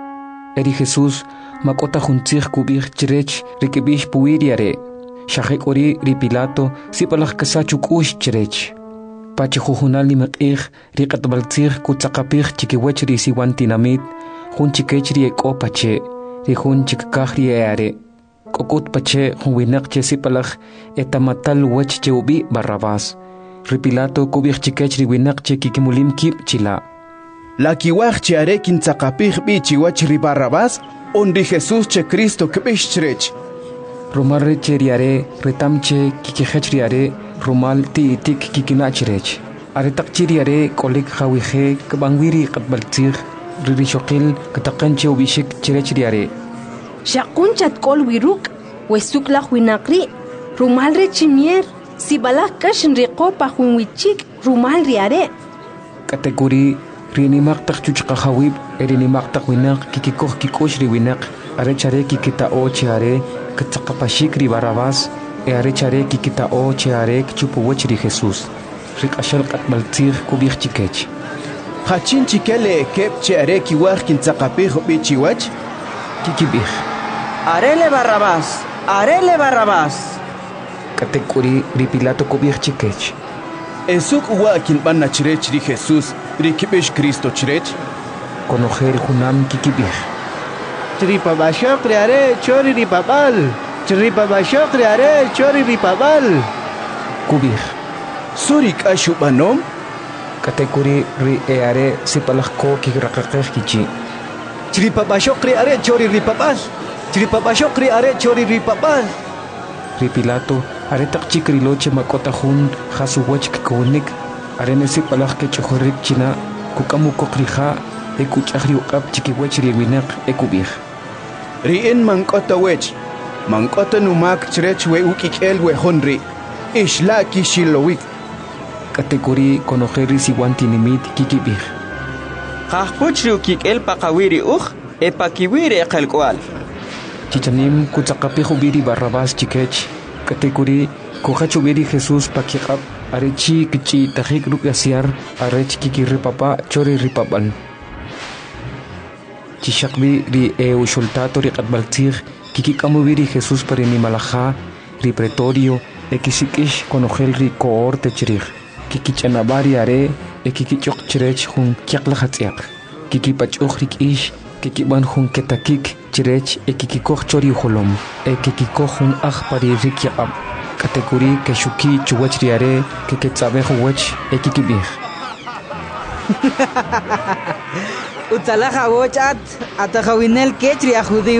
Speaker 2: Eri Jesús makota juntzig kubich chirech rikibich puiriare. Shahek ori ri Pilato sipalaj kasachuk ush chirech. Pachi jujunal nimaqih ri qatbaltzig kutzaqapih chikiwech ri siwantinamit jun chikech ri eko pache ri jun chikkaj ri eare. Kokut pache jun winaq che sipalaj etamatal wech che ubi Barrabás. Ri Pilato kubich chikech ri winaq che kikimulim kib chila.
Speaker 10: La kiwaj che are kintzaqapih bi chiwach ri Barrabás on ri Jesús che Cristo kbish chirech.
Speaker 2: Rumal reche riare retamche kikihech riare rumal ti tik kikinachirech. Aretak chiriare kolik hawije kabangwiri qatbaltzig ririshokil kataqanche ubishik chirech riare.
Speaker 8: Shakunchat kol wiruk wesuklah winakri rumal rechimier sibalak kashin riqopa hunwichik rumal riare.
Speaker 2: Kategori rinimaq taq chuchqahawib erinimaq taq winaq kikikoh kikosh ri winaq arechare kikitao chiare katzaqapashik ri Barrabás e arechare kikitao chiare kchupuwech ri Jesús. Riqashal qatbaltzig kubich chikech.
Speaker 10: Hachin chikele kep chiare kiwaj kintzaqapih bi chiwach.
Speaker 2: Kikibich.
Speaker 6: Arele Barrabás, arele Barrabás.
Speaker 2: Katekuri ri Pilato kubich chikech.
Speaker 10: Esuk uwa kinbana chirech ri Jesús ri kibish Cristo chirech.
Speaker 2: Konojer junam kikibich.
Speaker 5: Tripa bashok riare chori ripabal. Tripa bashok riare chori ripabal.
Speaker 2: Kubich.
Speaker 10: Surik ashubanom.
Speaker 2: Katekuri ri eare sipalajko kirakakej kichi.
Speaker 6: Tripa bashok riare chori ripabal. Tripa bashok riare chori ripabal.
Speaker 2: Ri Pilato aretaq chikriloche makota jun hasuwech kikonik arene sipalaj ke chojorik china kukamu kokrija ekuchajri uqap chikiwech ri winaq ekubich.
Speaker 10: Rien mankota wech. Mankota numak chirech we ukikel we honri. Ishla kishilowik.
Speaker 2: Kategori konojeri siwantinimit kikibich.
Speaker 6: Qahpuchri ukikel paqawiri uj epakiwiri eqalkwal.
Speaker 2: Chichanim kutzaqapih ubiri Barrabás chikech. Kategori kujachu ubiri Jesús pakiqap arechi kichi tajik rukasiar arech kikiri papa chori ripaban. Chishakbi ri eu shultato ri qatbaltzig kikikamubiri Jesús parini malaja ri pretorio e kisikish konojel ri koor techrij. Kikichanabari are e kikichok chirech jun kiaqlajatz'iaq. Kikipachuj ri k'ish kikiban jun ketakik chirech e kikikoh chori holom e kikikoh jun aj pari rikyaqab. Kategori keshuki chuwach riare kiketzabej wech e kikibij.
Speaker 6: Utalaja wochat atajawinel kechri a judío.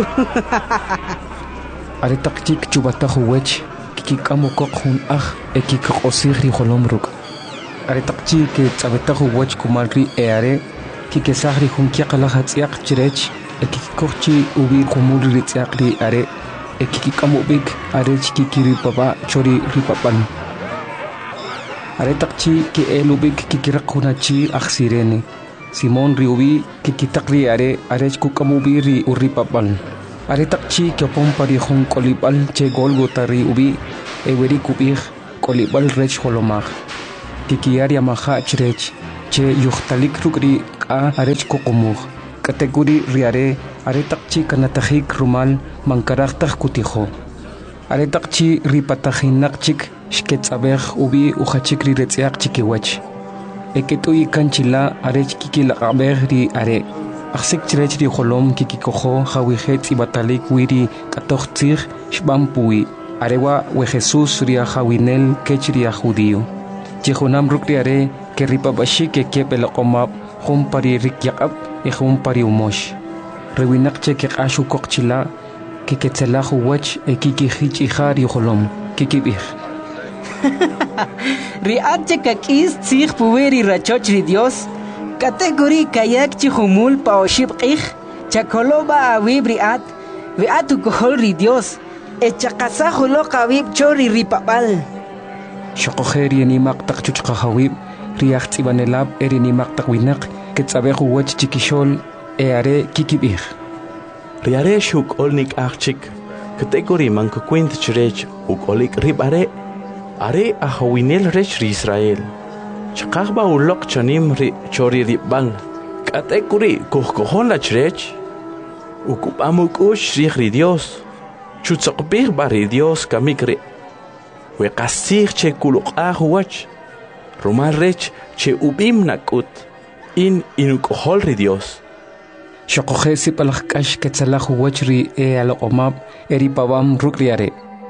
Speaker 2: Aretaqchik chubataj wech kikikamokoq jun aj e kikqosij ri holom ruk. Aretaqchi ke tsabetaj wech kumal ri eare kikesaj ri jun kiaqlajatz'iaq chirech e kikikohchi ubi qumul ri tz'iaq ri are e kikikamubik arech kikiri papa chori ri papan. Aretaqchi ke elubik kikiraqhunachi aj sirene. Simón riubi kikitaqri are arech kukamubi ri urri papan. Aretaqchi kyopon pari jun kolibal che Golgota ri ubi eweri kubij kolibal rech holomaj. tikiaria maha chrech che yuhtalik rukri ka arech kokomug kategori riare aretakchi kanatajik rumal mankaraktaj kutijo aretakchi ripatajinakchik shketsabej ubi uhachik riretziak chikiwach eketui kanchila arech kikilaqabej ri are aksik chrech ri holom kikikojo jawijet ibatalik wiri katochtzig shbampui arewa we Jesús ria jawinel kechria judío Jehunam rukriare que ripabashi que kepelaqomab hum pari rikyaqab y hum pari umosh rewinaqche que ashu kokchila que ketzelahu wach e kiki hich ihar yuholom kikibir
Speaker 11: riatche kakis tzig puweri rachoch ri Dios kategori kayak chihumul paoshib qih chakoloba awib riat viatu kohol ri Dios echaqasahulo qawib chori ripapal
Speaker 2: Shokojeri ni maktak chuchqahawib riach tsibanelab eri ni maktak winak ketsabehu wach chikishol eare kikibir
Speaker 12: riare shuk olnik achik kategori mankukwint chrech uk olik ribare are ahawinel rech ri Israel chaqahba ulok chanim ri chori ribang kategori kohkohon la chrech ukupamuk ush ri Dios chutzaqbir bari Dios kamikri we qasig che kuluqah wach romal rech che ubim nakut in inukohol ri Dios
Speaker 2: Shokoje sipalakash ketsalahu wach ri e alomab eri pabam rukriare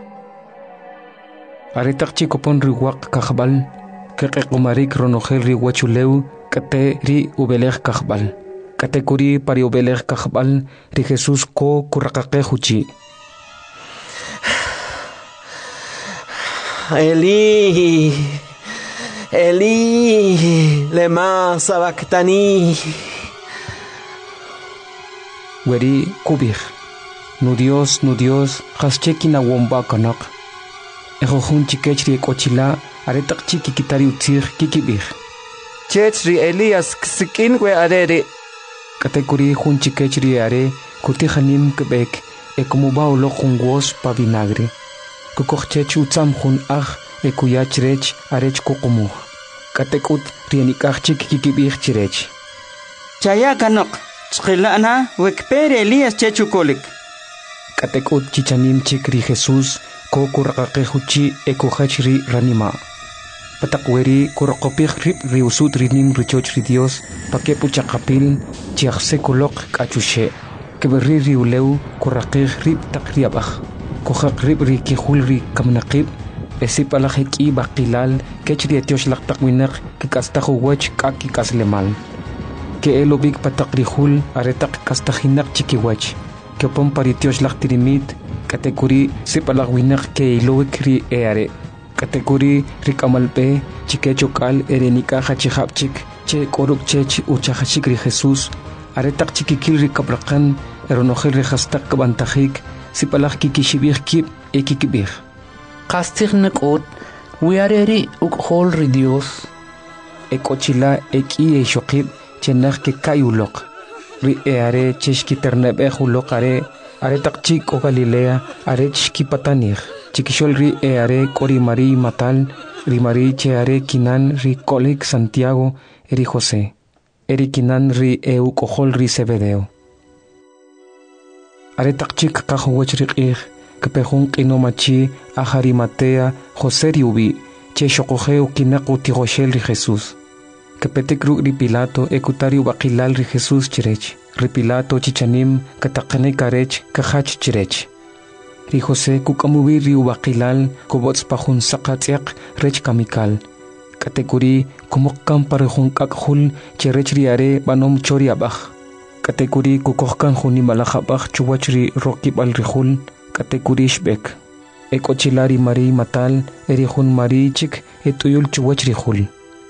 Speaker 2: aretakchi kopon ri waq kahbal keqqumarik ronojel ri wachuleu kate ri ubelej kahbal kategori pari ubelej kahbal ri Jesús ko kuraqaqe huchi
Speaker 13: Eli, Eli, lema sabactani.
Speaker 2: Weri kubir, nu Dios, nu Dios, haschekina womba kanak. Ejohun chikechri kochila, aretak chiki kitari utzir kikibir.
Speaker 3: Chechri Elias ksikin we arere.
Speaker 2: Kategori hun chikechri are, kutihanim kebek, ekumuba ulo jungos pa vinagre. Kukochech utsam hun ach e kuyachrech arech kokomuh katekut rienikachik kikibich chirech
Speaker 6: chaya kanok chqilana wekpere Elias chechukolik
Speaker 2: katekut chichanim chikri Jesús ko kurqaqe huchi e kuhachri ranima patakweri kurqopich rip riusut rinim richoch ri Dios pakepu chaqapil chiachse kolok kachushe keberri riuleu kuraqih rip takriabach Kohak rib ri kihul ri kamnaqib esipalaj eki baqilal kechri etiosh laqtaq winak kikastahu wach kaki kaslemal ke elobik patakrihul aretaq kastahinak chikiwach ke pom paritiosh laqtirimit kategori sipalaj winak ke ilowik ri eare kategori ri kamalpe chikechokal erenika hachihapchik che koruk chech uchahachik ri Jesús aretaq chikikil ri kabraqan eronojel ri hastaq kabantajik sipalaj kikishibir kip e kikibir
Speaker 14: qastig nakot wiareri ukhol ri Dios
Speaker 2: e kochila e ki e shoqib chenaj ke kayulok ri eare cheshki ternebe hulok are are takchi ko Galilea are chki patanir chikishol ri eare kori mari matal ri mari cheare kinan ri kolik Santiago eri José eri kinan ri e ukhol ri Zebedeo aretakchik qahwach riqih kepehun qinomachi aharimatea José riubi che shoqojeu kinaqu tigoshel ri Jesús kepetek ru ri Pilato ekutariu baqilal ri Jesús chirech ri Pilato chichanim kataqne karech kahach chirech ri José kukamubi ri baqilal kobots pahun saqatiq rech kamikal kategori kumukkan parehun kakhul chirech riare banom choriabach kategori kukohkan huni malakhabach chuwachri rokibal rihul kategori shbek ekochilari mari matal erihun mari chik etuyul chuwachri hul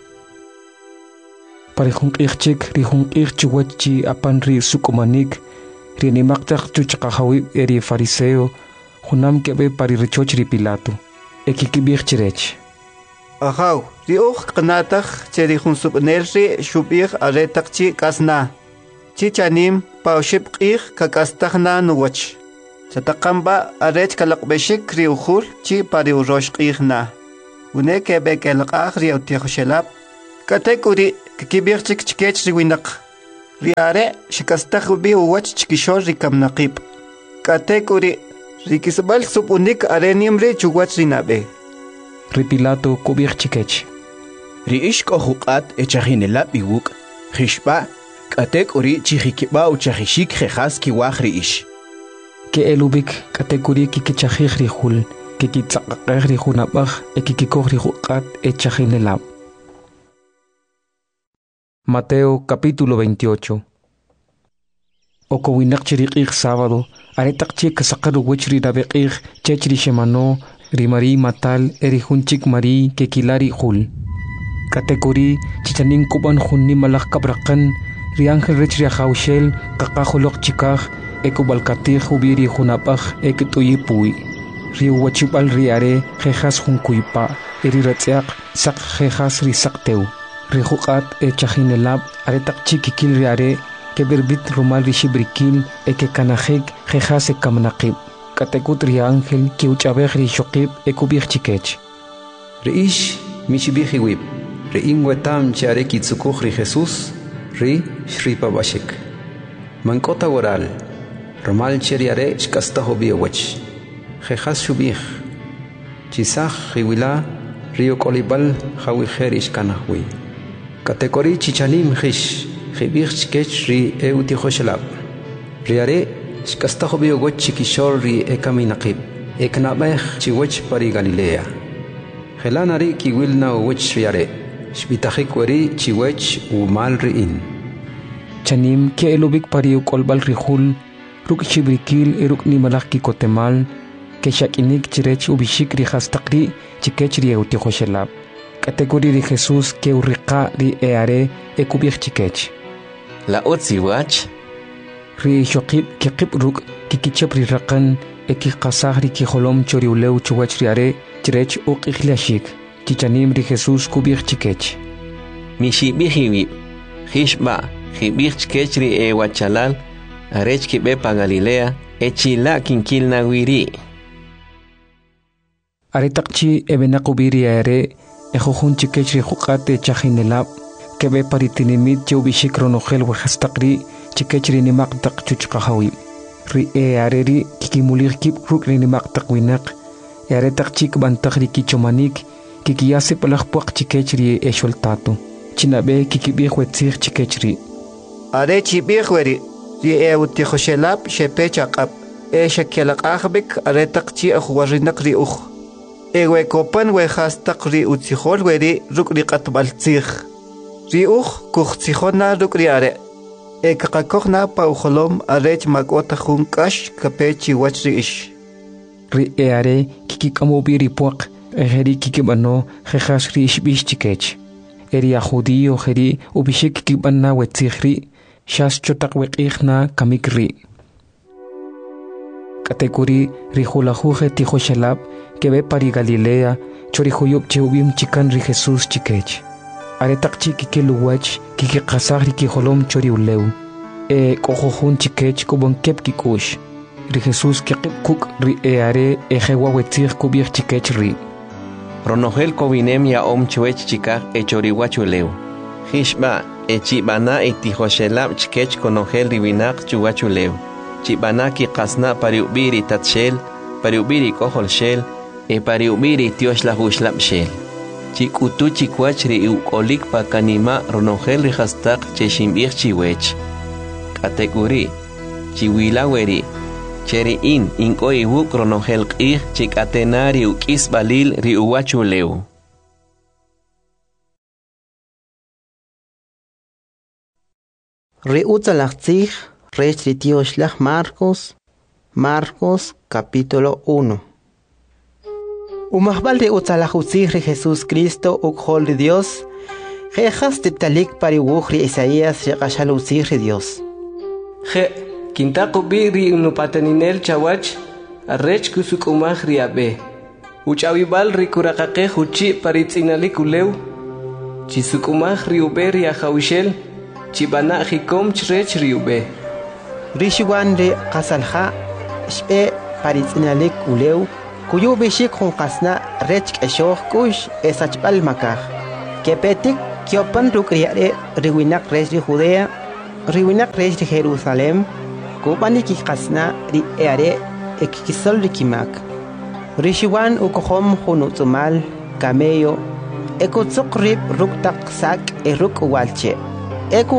Speaker 2: parihun qihchik rihun qih chuwachi apan ri sukumanik rini maqtaq chuchqahawi eri fariseo hunam kebe pari richochri Pilato ekikibich chirech
Speaker 3: ahaw ri ukh qnatakh cherihun subnerri shubih aretaqchi kasna chichanim paushib qih kakastahna nuwach chataqamba arech kalaqbeshik riuhul chi pari urosh qihna une ke bekel qahri au tikhshelab katekuri kibirchik chkech riwinak riare shikastakhubi uwach chkishor rikamnaqib katekuri rikisbal supunik arenimri chuwach rinabe
Speaker 2: Ripilato kubirchikech
Speaker 10: Riish kohuqat echajinelab iwuk khishba katekuri chihikiba uchahishik khas kiwah riish
Speaker 2: ke elubik katekuri kikichahih rihul kikitsaqaqeh rihunabaj ekikikoh rihuqat echajinelab Mateo capítulo veintiocho. Okowinak chiriqig sábado, aretaqchi kasaqaru wichri nabeqig chechri shemano, rimari matal erihunchik mari kekilari hul. Katekuri chichanin kuban hunni malak kabrakan, riangel rechri haushel, kakahulok chikah, ekobalkatih ubiri hunapaj eketuyipui. Riu wachibal riare, jejas hunkuipa, eriratziak, sak jejas risakteu. Rihuqat echajinelab aretaqchi kikil riare keberbit rumal rishibrikil eke kanajek jejas ekamnaqib katekut riangel kiuchabej rishoqib ekubij chikech
Speaker 9: Riish mishibijiwib Riin wetam chare kitsukuj ri Jesús ri shripabashik Mankota waral rumal cheriare shkastajo biowech jejas shubij Chisaj riwila rio kolibal jawijerish kanajwi Katekori chichanim hish, hibich sketch ri eutihoshelab. Riare, shkastahobi ogoch chikishor ri ekaminakib, eknabeh chiwech pari Galilea. Helanari kiwilna owech riare, shbitahik weri chiwech umal riin.
Speaker 2: Chanim ke elubik pari ukolbal rihul, ruk chibrikil eruk ni malaki kotemal, ke shakinik chirech ubishik ri hastakri chikech ri eutihoshelab. Kategori de Jesús que urriqa ri eare ekubich chikech.
Speaker 1: La otziwach
Speaker 2: Ri shoqib ke qibruk kikichap ri raqan eki qasah ri ki holom chori uleu chuwach ri are chirech uq ikhlashik chichanim ri Jesús kubich chikech.
Speaker 1: Mishi bihiwi hishba hibich chikech ri e wachalal arech ki bepa Galilea echila kinkil na wiri.
Speaker 2: Aretaqchi ebenaqubiri are Ejojun chikech rihuqate chajinelab kebe paritinimit chubishik ronogel wajastaqri chikech rinimaqtaq chuchqahawi ri e areri kikimulir kip ruk rinimaqtaq winaq yaretaq chik bantaq ri kichomanik kikiyase palaqpuaq chikech ri esholtato chinabe kikibih wetzig chikech ri
Speaker 3: are chibih weri ri e utihoshelab shepechaqab e shakelaqahbik aretaq chi akhwarinaq ri ukh Ewe kopan we hastaq ri utzihol weri ruk ri qatbaltzih. Ri uj kuchtzihona ruk ri are. E kakakokna pa ujolom arech makota jun kash kapechi wach ri ish.
Speaker 2: Ri e are kikikamo biri puak ejeri kikibano jejas ri ishbish chikech. Eri a judío jeri ubishik kikibana wetzih ri shas chotak weqihna kamik ri. Kategori ri julajuje tijoshelab que ve pari Galilea, chorihuyop cheubim chikan ri Jesús chikech. Aretak chiki ke luwach, kiki kasagri ki holom chori uleu. E kohojun chikech kubon kep kikush. Ri Jesús ke kuk ri e are e jewa wetzir kubir chikech ri.
Speaker 1: Ronogel kobinem ya om chuech chikak e choriwach uleu. Hishba e chibana e tijoshelab chikech konogel ribinak chuwach uleu. Chibana ki kasna pariubiri tatshel, pariubiri kohol shel, e pariubiri tios la huslap shel. Chikutu chikwach ri ukolik pa kanima ronogel ri hastak cheshimbir chiwech. Kategori, chiwila weri, cheri in inko iwuk ronogel qih chikatena ri ukis balil ri uwachu leu.
Speaker 7: Ri utzalachtzig, rech ri tioshlach Marcos, Marcos capítulo uno. Umahbal ri utzalajutzig ri Jesús Cristo ukhol ri Dios, jejas tiptalik pari wuj ri Isaías ri qashalutzig ri Dios.
Speaker 4: Je, kintaku bi ri unupateninel chawach, arrech kusukumaj ri abe. Uchawibal ri kurakake huchi paritzinalik uleu, chisukumaj ri ube ri ajawishel, chibana jikom chrech ri ube.
Speaker 7: Rishiwan ri qasalja, shpe paritzinalik uleu, Kuyu bishik hun qasna rech k'eshoq kush esachb'al makaj. Kepetik kyopan ruk riare riwinak res ri Judea, riwinak res ri Jerusalem, kubani kikasna ri eare ekikisol ri kimak. Rishiwan ukohom hunutzumal, camello, ekutzuk rib ruk tak sak e ruk walche. Eku.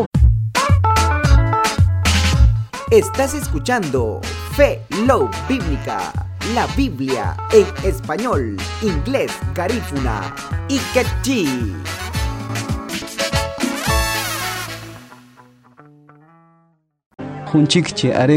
Speaker 15: Estás escuchando Fe Love Bíblica, la Biblia en español, inglés, garífuna y quechí.
Speaker 5: Junchik che are